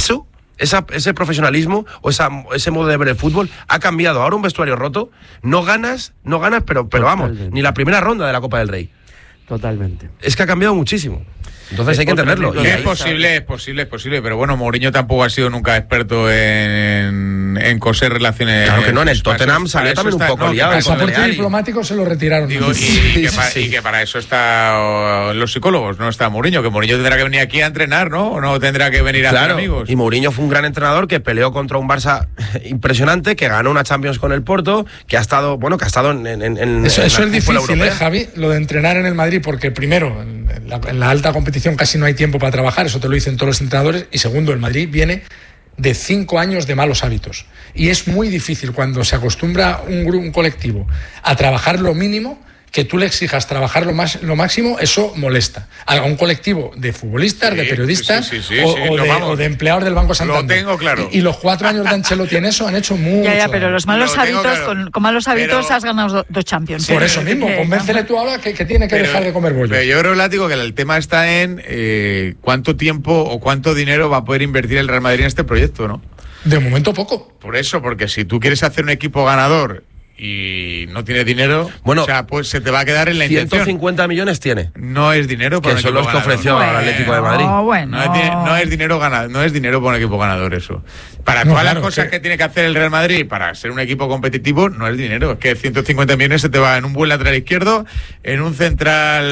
Ese profesionalismo o ese modo de ver el fútbol ha cambiado. Ahora un vestuario roto, no ganas, pero vamos, ni la primera ronda de la Copa del Rey. Totalmente. Es que ha cambiado muchísimo. Entonces hay que entenderlo. Es posible, pero bueno, Mourinho tampoco ha sido nunca experto en coser relaciones. Claro que no, en el Tottenham salió también un poco liado. El pasaporte diplomático se lo retiraron. Y que para eso están los psicólogos, no está Mourinho, que Mourinho tendrá que venir aquí a entrenar, ¿no? O no tendrá que venir a hacer amigos. Y Mourinho fue un gran entrenador que peleó contra un Barça impresionante, que ganó una Champions con el Porto, que ha estado en eso es difícil, Javi, lo de entrenar en el Madrid, porque primero, en la alta competición casi no hay tiempo para trabajar, eso te lo dicen todos los entrenadores, y segundo, el Madrid viene de 5 años de malos hábitos, y es muy difícil cuando se acostumbra un colectivo a trabajar lo mínimo, que tú le exijas trabajar lo máximo, eso molesta. A un colectivo de futbolistas, de periodistas o de empleados del Banco Santander. Lo tengo claro. Y los 4 años de Ancelotti en eso han hecho mucho. Ya, pero los malos hábitos, con malos hábitos has ganado 2 Champions. Por eso mismo, convéncele tú ahora que tiene que dejar de comer bollos. Pero yo creo, Látigo, que el tema está en cuánto tiempo o cuánto dinero va a poder invertir el Real Madrid en este proyecto, ¿no? De momento poco. Por eso, porque si tú quieres hacer un equipo ganador y no tiene dinero, bueno, o sea, pues se te va a quedar en la 150 millones tiene. No es dinero para que son los que ofreció al Atlético de Madrid. No es dinero ganado, no es dinero para un equipo ganador eso. Para todas las cosas que tiene que hacer el Real Madrid para ser un equipo competitivo, no es dinero. Es que 150 millones se te va en un buen lateral izquierdo, en un central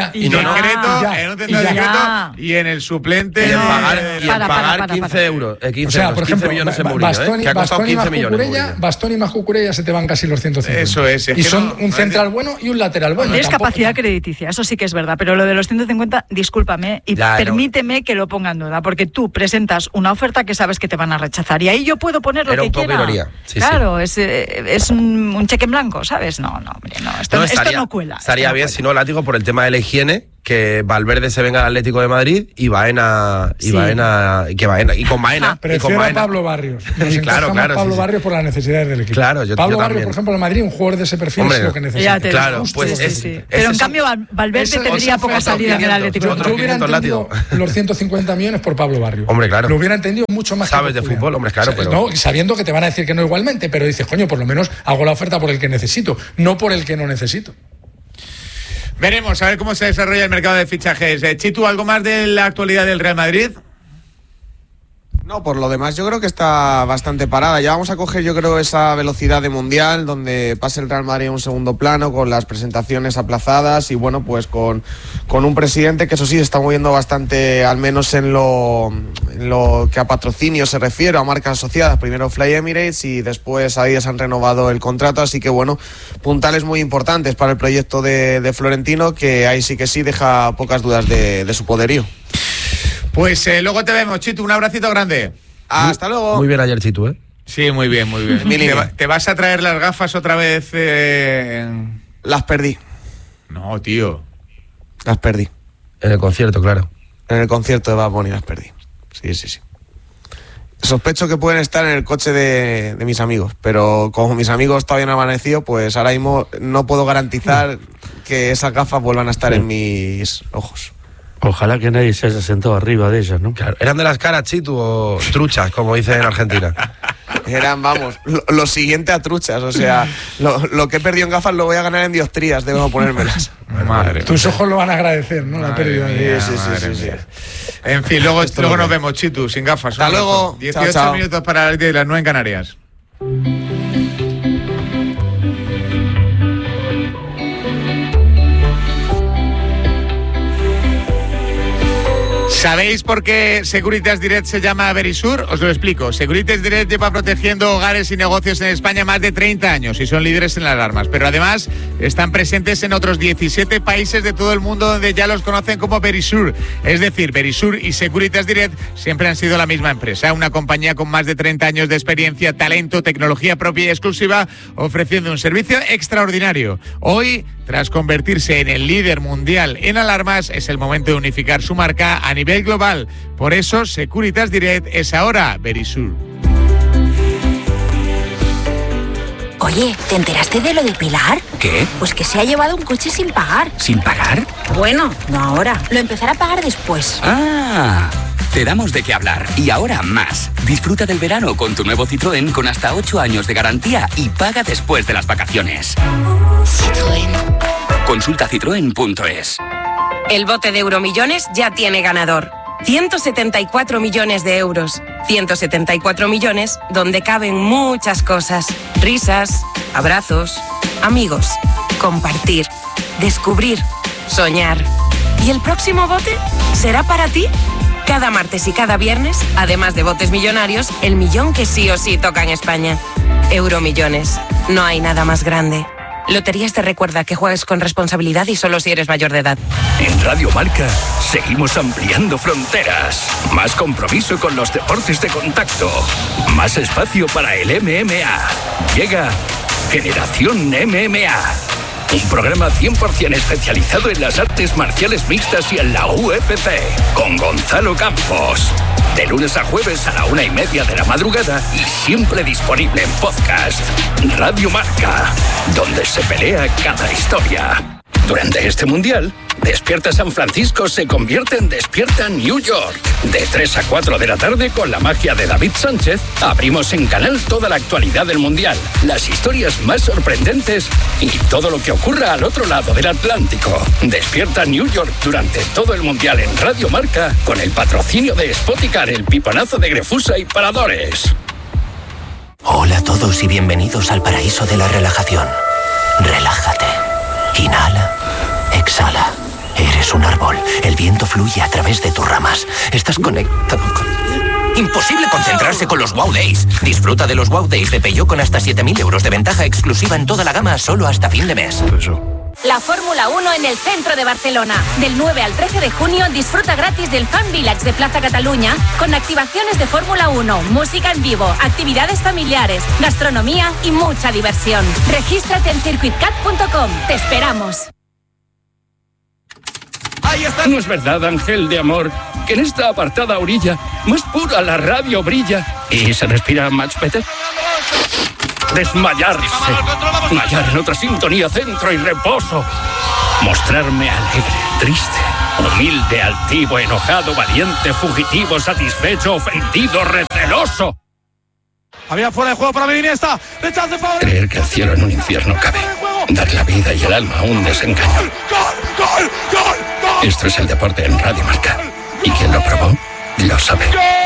y en el suplente. Y en pagar 15 euros. 15 o sea, por ejemplo, 15 millones en Mourinho, que ha costado 15 millones. Bastoni más Cucurella se te van casi los 150. Eso es. Y son un central bueno y un lateral bueno. Tienes capacidad crediticia, eso sí que es verdad, pero lo de los 150, discúlpame, y permíteme que lo ponga en duda, porque tú presentas una oferta que sabes que te van a rechazar, y ahí yo puedo poner lo que quiera. Ironía. Claro, es un cheque en blanco, ¿sabes? No, hombre, no. Esto no cuela. Estaría bien, si no, Látigo, por el tema de la higiene, que Valverde se venga al Atlético de Madrid y Baena y con Baena. Prefiero a Pablo Barrios. Claro. Pablo Barrios por las necesidades del equipo. Claro, Pablo Barrios, por ejemplo, en Madrid, un jugador de ese perfil es lo que necesita. Claro, pues pero en cambio Valverde tendría poca salida en el Atlético. Yo hubiera entendido los 150 millones por Pablo Barrios. Hombre, claro. Lo hubiera entendido mucho más. Sabes de fútbol, hombre, claro. No, sabiendo que te van a decir que no igualmente, pero dices, coño, por lo menos hago la oferta por el que necesito, no por el que no necesito. Veremos a ver cómo se desarrolla el mercado de fichajes. Chitu, ¿algo más de la actualidad del Real Madrid? No, por lo demás yo creo que está bastante parada. Ya vamos a coger, yo creo, esa velocidad de Mundial donde pase el Real Madrid en un segundo plano con las presentaciones aplazadas y bueno, pues con un presidente que eso sí se está moviendo bastante, al menos en lo que a patrocinio se refiere, a marcas asociadas. Primero Fly Emirates y después ahí se han renovado el contrato, así que bueno, puntales muy importantes para el proyecto de Florentino, que ahí sí que sí deja pocas dudas de su poderío. Pues luego te vemos, Chitu, un abracito grande. Hasta luego. Muy bien ayer, Chitu, ¿eh? Sí, muy bien. ¿Te vas a traer las gafas otra vez? Las perdí. No, tío. Las perdí. En el concierto, claro. En el concierto de Bad Bunny las perdí. Sí. Sospecho que pueden estar en el coche de mis amigos, pero como mis amigos todavía no han amanecido, pues ahora mismo no puedo garantizar que esas gafas vuelvan a estar en mis ojos. Ojalá que nadie se haya sentado arriba de ellas, ¿no? Claro. ¿Eran de las caras, Chitu, o truchas, como dicen en Argentina? Eran, vamos, lo siguiente a truchas. O sea, lo que he perdido en gafas lo voy a ganar en dioptrías, debo ponérmelas. Madre Tus ojos lo van a agradecer, ¿no? La pérdida. Sí. En fin, luego nos vemos, Chitu, sin gafas. Hasta luego. 18 chao. minutos para las 9 en Canarias. ¿Sabéis por qué Securitas Direct se llama Verisur? Os lo explico. Securitas Direct lleva protegiendo hogares y negocios en España más de 30 años y son líderes en las alarmas. Pero además están presentes en otros 17 países de todo el mundo donde ya los conocen como Verisur. Es decir, Verisur y Securitas Direct siempre han sido la misma empresa. Una compañía con más de 30 años de experiencia, talento, tecnología propia y exclusiva, ofreciendo un servicio extraordinario. Hoy, tras convertirse en el líder mundial en alarmas, es el momento de unificar su marca a nivel global. Por eso, Securitas Direct es ahora Verisur. Oye, ¿te enteraste de lo de Pilar? ¿Qué? Pues que se ha llevado un coche sin pagar. ¿Sin pagar? Bueno, no ahora. Lo empezará a pagar después. ¡Ah! Te damos de qué hablar. Y ahora más. Disfruta del verano con tu nuevo Citroën con hasta 8 años de garantía y paga después de las vacaciones. Citroën. Consulta citroen.es. El bote de Euromillones ya tiene ganador. 174 millones de euros. 174 millones donde caben muchas cosas. Risas, abrazos, amigos, compartir, descubrir, soñar. ¿Y el próximo bote será para ti? Cada martes y cada viernes, además de botes millonarios, el millón que sí o sí toca en España. Euromillones. No hay nada más grande. Loterías te recuerda que juegues con responsabilidad y solo si eres mayor de edad. En Radio Marca seguimos ampliando fronteras. Más compromiso con los deportes de contacto. Más espacio para el MMA. Llega Generación MMA. Un programa 100% especializado en las artes marciales mixtas y en la UFC, con Gonzalo Campos. De lunes a jueves a la 1:30 de la madrugada y siempre disponible en podcast. Radio Marca, donde se pelea cada historia. Durante este Mundial, Despierta San Francisco se convierte en Despierta New York. De 3 a 4 de la tarde, con la magia de David Sánchez, abrimos en Canal toda la actualidad del Mundial, las historias más sorprendentes y todo lo que ocurra al otro lado del Atlántico. Despierta New York durante todo el Mundial en Radio Marca, con el patrocinio de Spoticar, el piponazo de Grefusa y Paradores. Hola a todos y bienvenidos al paraíso de la relajación. Relájate. Inhala. Exhala. Eres un árbol. El viento fluye a través de tus ramas. Estás conectado con... Imposible concentrarse con los Wow Days. Disfruta de los Wow Days de Peugeot con hasta 7.000 euros de ventaja exclusiva en toda la gama solo hasta fin de mes. La Fórmula 1 en el centro de Barcelona. Del 9 al 13 de junio disfruta gratis del Fan Village de Plaza Cataluña con activaciones de Fórmula 1, música en vivo, actividades familiares, gastronomía y mucha diversión. Regístrate en circuitcat.com. Te esperamos. ¿No es verdad, ángel de amor, que en esta apartada orilla más pura la radio brilla y se respira much better? Desmayarse, hallar en otra sintonía centro y reposo, mostrarme alegre, triste, humilde, altivo, enojado, valiente, fugitivo, satisfecho, ofendido, receloso. Había fuera de juego para Iniesta. Creer que el cielo en un infierno cabe, dar la vida y el alma a un desengaño. ¡Gol! Esto es el deporte en Radio Marca, y quien lo probó lo sabe.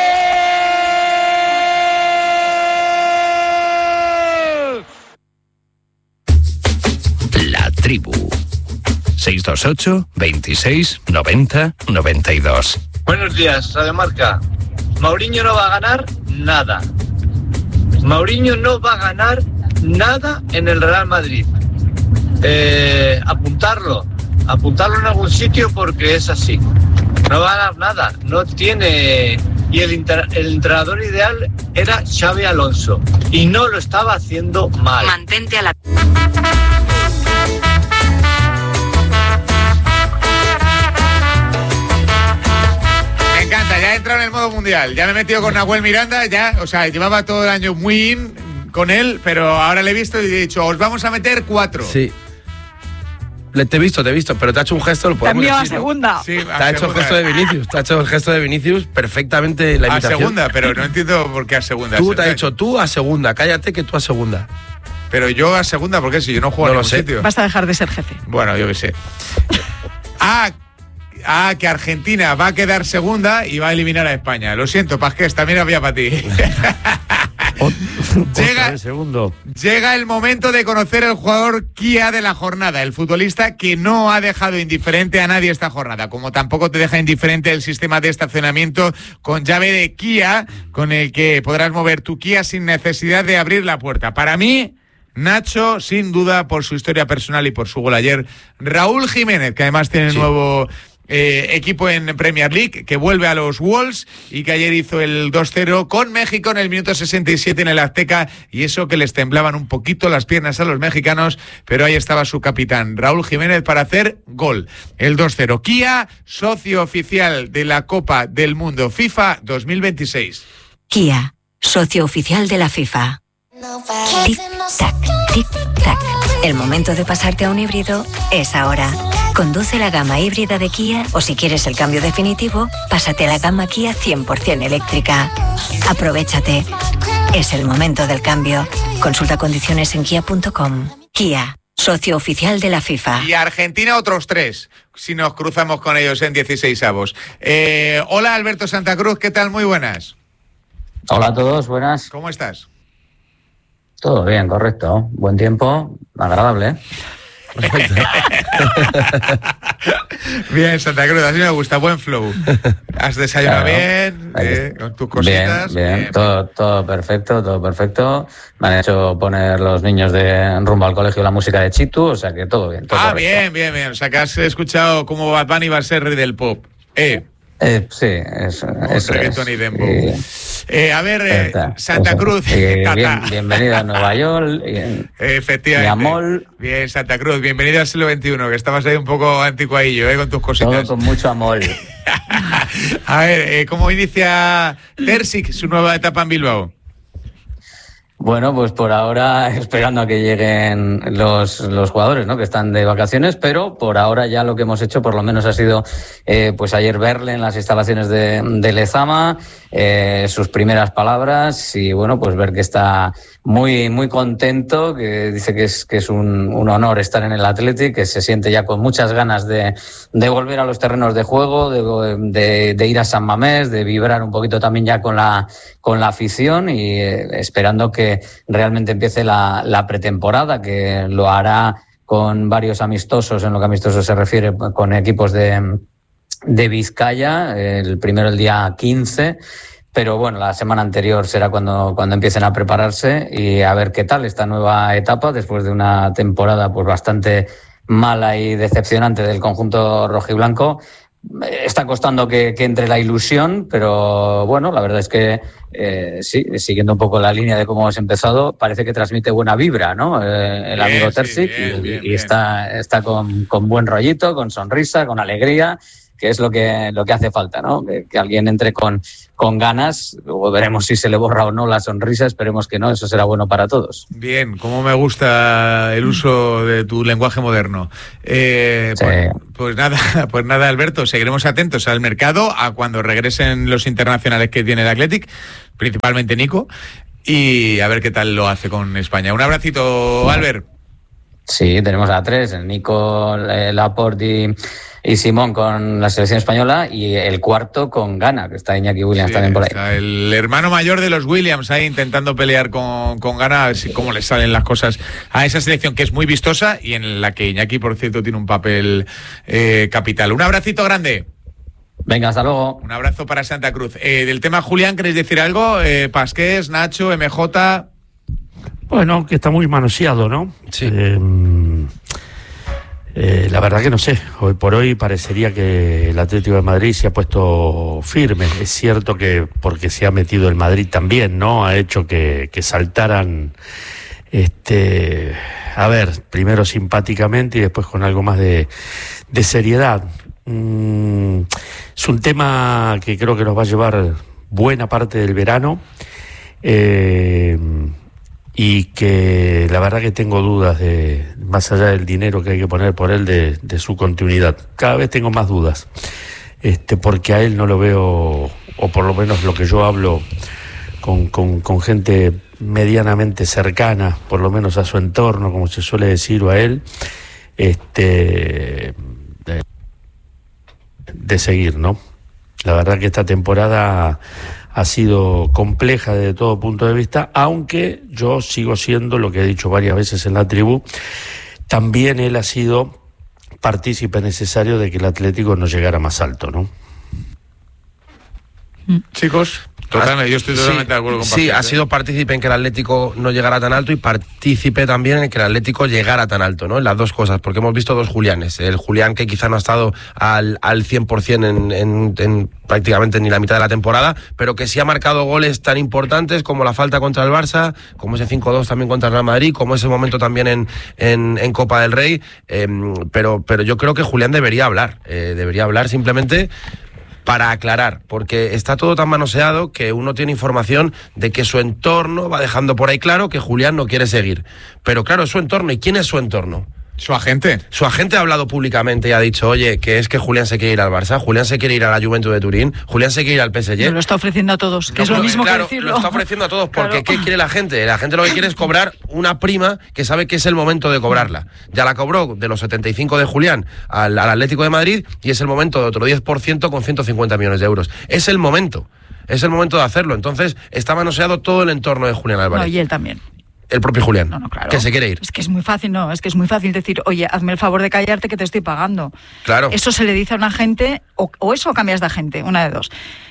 La Tribu. 628 26 90 92. Buenos días, Radio Marca. Mourinho no va a ganar nada. Mourinho no va a ganar nada en el Real Madrid. Apuntarlo en algún sitio porque es así. No va a ganar nada, no tiene... Y el entrenador ideal era Xabi Alonso y no lo estaba haciendo mal. Mantente a la... Me encanta, ya he entrado en el modo mundial, ya me he metido con Nahuel Miranda, ya, o sea, llevaba todo el año muy in con él, pero ahora le he visto y he dicho, os vamos a meter 4. Sí. Te he visto, pero te ha hecho un gesto, lo podemos decir, a segunda. ¿No? Sí, te ha hecho el gesto de Vinicius, perfectamente la imitación. A segunda, pero no entiendo por qué a segunda. Tú te has dicho tú a segunda, cállate que tú a segunda. Pero yo a segunda, ¿por qué? Si yo no juego en ningún sitio. Vas a dejar de ser jefe. Bueno, yo qué sé. Que Argentina va a quedar segunda y va a eliminar a España. Lo siento, Pasqués, también había para ti. Llega el momento de conocer el jugador Kia de la jornada, el futbolista que no ha dejado indiferente a nadie esta jornada, como tampoco te deja indiferente el sistema de estacionamiento con llave de Kia, con el que podrás mover tu Kia sin necesidad de abrir la puerta. Para mí, Nacho, sin duda, por su historia personal y por su gol ayer, Raúl Jiménez, que además tiene nuevo equipo en Premier League, que vuelve a los Wolves y que ayer hizo el 2-0 con México en el minuto 67 en el Azteca, y eso que les temblaban un poquito las piernas a los mexicanos, pero ahí estaba su capitán, Raúl Jiménez, para hacer gol. El 2-0. Kia, socio oficial de la Copa del Mundo FIFA 2026. Kia, socio oficial de la FIFA. Tic-tac, tic-tac. El momento de pasarte a un híbrido es ahora. Conduce la gama híbrida de Kia o si quieres el cambio definitivo, pásate a la gama Kia 100% eléctrica. Aprovechate. Es el momento del cambio. Consulta condiciones en kia.com. Kia, socio oficial de la FIFA. Y Argentina otros 3, si nos cruzamos con ellos en 16avos. Hola Alberto Santa Cruz, ¿qué tal? Muy buenas. Hola a todos, buenas. ¿Cómo estás? Todo bien, correcto. Buen tiempo, agradable. Bien, Santa Cruz, así me gusta, buen flow. Has desayunado bien, con tus cositas. Bien. Todo perfecto. Me han hecho poner los niños de rumbo al colegio la música de Chitu, o sea que todo bien. Todo correcto. Bien. O sea que has escuchado cómo Bad Bunny va a ser rey del pop. Sí, eso es. A ver, Santa Cruz. Bienvenido a Nueva York. Efectivamente. Mi amor. Bien, Santa Cruz, bienvenido al siglo XXI, que estabas ahí un poco anticuadillo, con tus cositas. Todo con mucho amor. A ver, ¿cómo inicia Terzic su nueva etapa en Bilbao? Bueno, pues por ahora esperando a que lleguen los jugadores, ¿no?, que están de vacaciones, pero por ahora ya lo que hemos hecho por lo menos ha sido pues ayer verle en las instalaciones de Lezama, sus primeras palabras y bueno, pues ver que está muy muy contento, que dice que es un honor estar en el Athletic, que se siente ya con muchas ganas de volver a los terrenos de juego, de ir a San Mamés, de vibrar un poquito también ya con la afición y esperando que realmente empiece la pretemporada, que lo hará con varios amistosos, en lo que amistosos se refiere, con equipos de Vizcaya, el primero el día 15, pero bueno, la semana anterior será cuando empiecen a prepararse y a ver qué tal esta nueva etapa después de una temporada pues bastante mala y decepcionante del conjunto rojiblanco. Está costando que entre la ilusión, pero bueno, la verdad es que sí, siguiendo un poco la línea de cómo hemos empezado, parece que transmite buena vibra, ¿no? El amigo Terzic, y está con buen rollito, con sonrisa, con alegría, que es lo que hace falta, ¿no? Que alguien entre con ganas. Luego veremos si se le borra o no la sonrisa, esperemos que no, eso será bueno para todos. Bien, cómo me gusta el uso de tu lenguaje moderno. Sí. Pues nada, Alberto, seguiremos atentos al mercado, a cuando regresen los internacionales que tiene el Athletic, principalmente Nico, y a ver qué tal lo hace con España. Un abracito, Albert. Sí, tenemos a tres, el Nico, Laporte y Simón con la selección española, y el cuarto con Ghana, que está Iñaki Williams también por ahí. El hermano mayor de los Williams ahí intentando pelear con Ghana, a ver cómo le salen las cosas a esa selección que es muy vistosa y en la que Iñaki, por cierto, tiene un papel capital. Un abracito grande. Venga, hasta luego. Un abrazo para Santa Cruz. Del tema Julián, ¿queréis decir algo? Pasqués, Nacho, MJ... Bueno, que está muy manoseado, ¿no? Sí. La verdad que no sé. Hoy por hoy parecería que el Atlético de Madrid se ha puesto firme. Es cierto que porque se ha metido el Madrid también, ¿no? Ha hecho que saltaran, a ver, primero simpáticamente y después con algo más de seriedad. Es un tema que creo que nos va a llevar buena parte del verano. Y que la verdad que tengo dudas de, más allá del dinero que hay que poner por él, de su continuidad. Cada vez tengo más dudas, porque a él no lo veo, o por lo menos lo que yo hablo con gente medianamente cercana, por lo menos a su entorno, como se suele decir, o a él, de seguir, ¿no? La verdad que esta temporada ha sido compleja desde todo punto de vista, aunque yo sigo siendo, lo que he dicho varias veces en la tribu, también él ha sido partícipe necesario de que el Atlético no llegara más alto, ¿no? Chicos, totalmente, yo estoy totalmente de acuerdo con Pasqués. Sí, ha sido partícipe en que el Atlético no llegara tan alto y partícipe también en que el Atlético llegara tan alto, ¿no? En las dos cosas, porque hemos visto dos Julianes. El Julián que quizá no ha estado al 100% en prácticamente ni la mitad de la temporada, pero que sí ha marcado goles tan importantes como la falta contra el Barça, como ese 5-2 también contra el Real Madrid, como ese momento también en Copa del Rey, pero yo creo que Julián debería hablar simplemente para aclarar, porque está todo tan manoseado que uno tiene información de que su entorno va dejando por ahí claro que Julián no quiere seguir. Pero claro, es su entorno. ¿Y quién es su entorno? Su agente. Su agente ha hablado públicamente y ha dicho, oye, que es que Julián se quiere ir al Barça, Julián se quiere ir a la Juventus de Turín, Julián se quiere ir al PSG. Lo está ofreciendo a todos, que no, es lo mismo claro, que decirlo. Lo está ofreciendo a todos, porque ¿qué quiere la gente? La gente lo que quiere es cobrar una prima que sabe que es el momento de cobrarla. Ya la cobró de los 75 de Julián al Atlético de Madrid y es el momento de otro 10% con 150 millones de euros. Es el momento de hacerlo. Entonces está manoseado todo el entorno de Julián Álvarez. No, y él también. El propio Julián, claro. Que se quiere ir. Es que es muy fácil decir, oye, hazme el favor de callarte que te estoy pagando. Claro. Eso se le dice a una agente, o eso o cambias de agente, una de dos.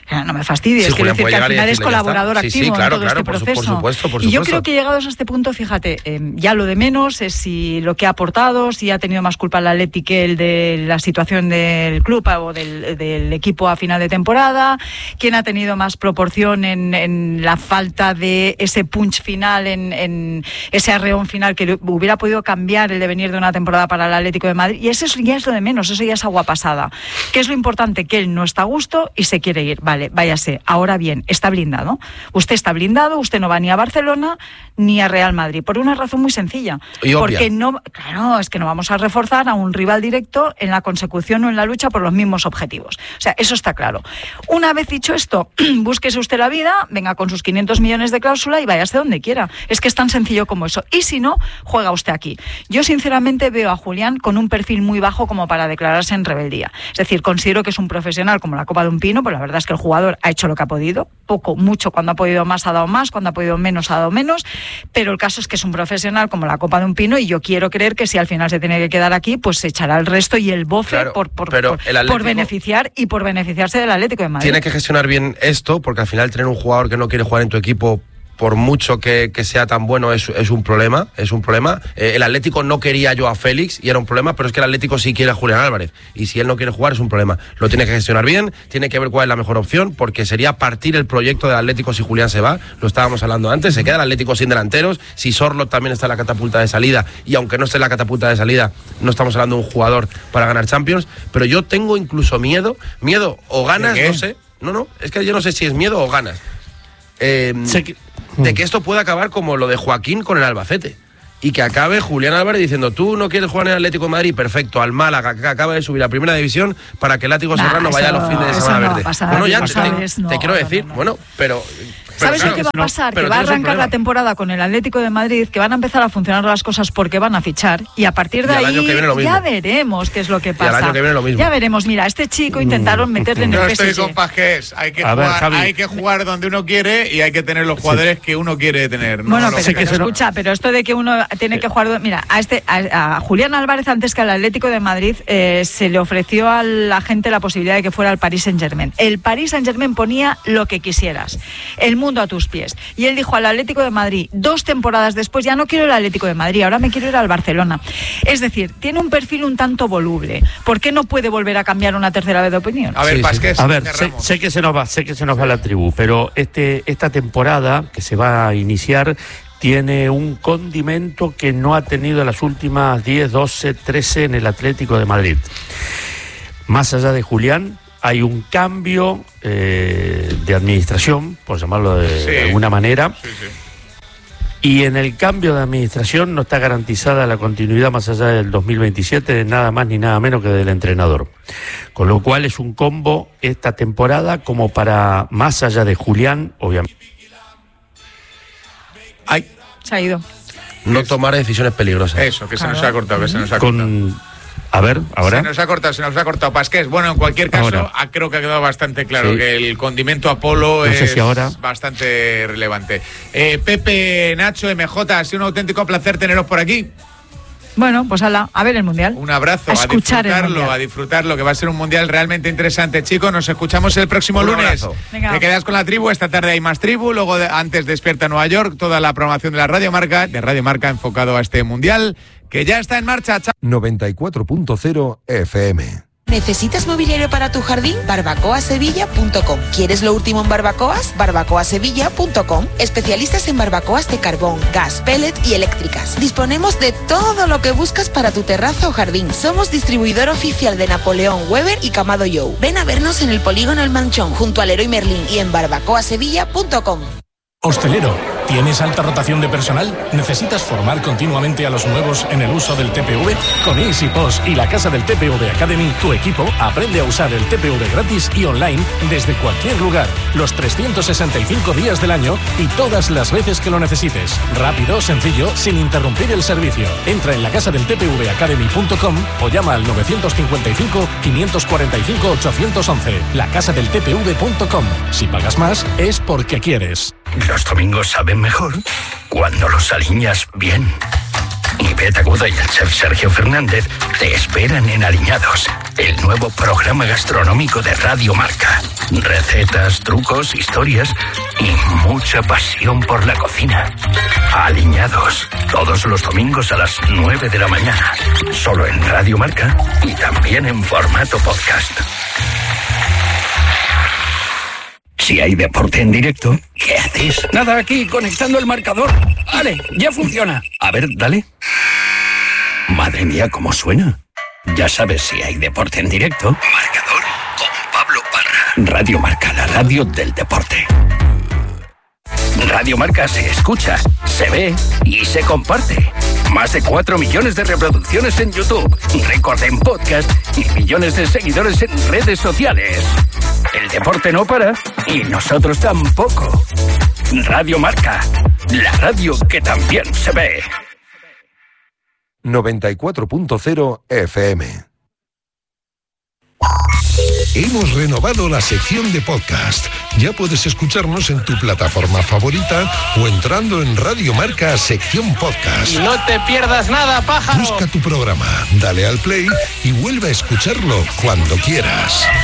No me fastidies, Sí, quiero Julián decir que puede al llegar y final es decirle, colaborador ya está. Sí, activo claro, en todo este por proceso. supuesto. Y yo creo que llegados a este punto, fíjate, ya lo de menos es si lo que ha aportado, si ha tenido más culpa el Atleti que el de la situación del club o del equipo a final de temporada, quién ha tenido más proporción en la falta de ese punch final, en ese arreón final que hubiera podido cambiar el devenir de una temporada para el Atlético de Madrid. Y eso ya es lo de menos, eso ya es agua pasada. ¿Qué es lo importante? Que él no está a gusto y se quiere ir. Vale, váyase. Ahora bien, está blindado. Usted está blindado, usted no va ni a Barcelona ni a Real Madrid, por una razón muy sencilla. Y obvia. Porque es que no vamos a reforzar a un rival directo en la consecución o en la lucha por los mismos objetivos. O sea, eso está claro. Una vez dicho esto, búsquese usted la vida, venga con sus 500 millones de cláusula y váyase donde quiera. Es que es tan sencillo como eso. Y si no, juega usted aquí. Yo sinceramente veo a Julián con un perfil muy bajo como para declararse en rebeldía. Es decir, considero que es un profesional como la copa de un pino, pero la verdad es que el jugador ha hecho lo que ha podido, poco, mucho, cuando ha podido más ha dado más, cuando ha podido menos ha dado menos, pero el caso es que es un profesional como la copa de un pino y yo quiero creer que si al final se tiene que quedar aquí, pues se echará el resto y el bofe, claro, por beneficiar y por beneficiarse del Atlético de Madrid. Tiene que gestionar bien esto, porque al final tener un jugador que no quiere jugar en tu equipo, por mucho que sea tan bueno, es un problema. El Atlético no quería yo a Félix y era un problema, pero es que el Atlético sí quiere a Julián Álvarez. Y si él no quiere jugar es un problema. Lo tiene que gestionar bien, tiene que ver cuál es la mejor opción, porque sería partir el proyecto del Atlético si Julián se va. Lo estábamos hablando antes, se queda el Atlético sin delanteros. Si Sorloth también está en la catapulta de salida, y aunque no esté en la catapulta de salida, no estamos hablando de un jugador para ganar Champions. Pero yo tengo incluso miedo o ganas, no sé. No, es que yo no sé si es miedo o ganas. De que esto pueda acabar como lo de Joaquín con el Albacete y que acabe Julián Álvarez diciendo: tú no quieres jugar en el Atlético de Madrid, perfecto, al Málaga, que acaba de subir a primera división, para que el Látigo Serrano vaya a los fines de semana verde. Bueno, ya te quiero decir, bueno, pero ¿sabes qué va a pasar? Que va a arrancar la temporada con el Atlético de Madrid, que van a empezar a funcionar las cosas porque van a fichar, y a partir de ahí ya veremos qué es lo que pasa. Y al año que viene lo mismo. Ya veremos. Mira, este chico intentaron meterle en el PSG. Yo estoy con Pajés. Hay que jugar donde uno quiere y hay que tener los jugadores que uno quiere tener. Bueno, pero escucha, pero esto de que uno tiene que jugar... Mira, a Julián Álvarez, antes que al Atlético de Madrid, se le ofreció a la gente la posibilidad de que fuera al Paris Saint-Germain. El Paris Saint-Germain ponía lo que quisieras. El mundo a tus pies. Y él dijo al Atlético de Madrid, 2 temporadas después: ya no quiero el Atlético de Madrid, ahora me quiero ir al Barcelona. Es decir, tiene un perfil un tanto voluble. ¿Por qué no puede volver a cambiar una tercera vez de opinión? A ver, Pasqués, a ver, sé que se nos va la tribu, pero esta temporada que se va a iniciar tiene un condimento que no ha tenido las últimas 10, 12, 13 en el Atlético de Madrid. Más allá de Julián, hay un cambio de administración, por llamarlo de alguna manera, y en el cambio de administración no está garantizada la continuidad más allá del 2027 de nada más ni nada menos que del entrenador. Con lo cual es un combo esta temporada como para, más allá de Julián, obviamente. Se ha ido. No tomar decisiones peligrosas. Eso, que se nos ha cortado, A ver, ahora. Se nos ha cortado Pasqués. Bueno, en cualquier caso, creo que ha quedado bastante claro que el condimento Apolo es bastante relevante. Pepe, Nacho, MJ, ha sido un auténtico placer teneros por aquí. Bueno, pues a ver el Mundial. Un abrazo, a disfrutarlo, que va a ser un Mundial realmente interesante, chicos. Nos escuchamos el próximo lunes. Te quedas con la tribu, esta tarde hay más tribu, luego antes Despierta Nueva York, toda la programación de la Radio Marca, enfocado a este Mundial, que ya está en marcha. 94.0 FM. ¿Necesitas mobiliario para tu jardín? barbacoasevilla.com. ¿Quieres lo último en barbacoas? barbacoasevilla.com. Especialistas en barbacoas de carbón, gas, pellet y eléctricas. Disponemos de todo lo que buscas para tu terraza o jardín. Somos distribuidor oficial de Napoleón, Weber y Camado Joe. Ven a vernos en el polígono El Manchón, junto al Leroy Merlin, y en barbacoasevilla.com. Hostelero, ¿tienes alta rotación de personal? ¿Necesitas formar continuamente a los nuevos en el uso del TPV? Con EasyPost y la Casa del TPV Academy, tu equipo aprende a usar el TPV gratis y online desde cualquier lugar, los 365 días del año y todas las veces que lo necesites. Rápido, sencillo, sin interrumpir el servicio. Entra en lacasadeltpvacademy.com o llama al 955 545 811. lacasadeltpv.com. Si pagas más, es porque quieres. Los domingos saben mejor cuando los aliñas bien. Ivette Agudo y el chef Sergio Fernández te esperan en Aliñados. el nuevo programa gastronómico de Radio Marca. Recetas, trucos, historias y mucha pasión por la cocina. Aliñados, todos los domingos a las 9 de la mañana. Solo en Radio Marca y también en formato podcast. Si hay deporte en directo, ¿qué haces? Nada, aquí, conectando el marcador. Vale, ya funciona. A ver, dale. Madre mía, ¿cómo suena? Ya sabes, si hay deporte en directo. Marcador con Pablo Parra. Radio Marca, la radio del deporte. Radio Marca se escucha, se ve y se comparte. Más de 4 millones de reproducciones en YouTube, récord en podcast y millones de seguidores en redes sociales. El deporte no para y nosotros tampoco. Radio Marca, la radio que también se ve. 94.0 FM. Hemos renovado la sección de podcast. Ya puedes escucharnos en tu plataforma favorita o entrando en Radio Marca sección podcast. No te pierdas nada, pájaro. Busca tu programa, dale al play y vuelve a escucharlo cuando quieras.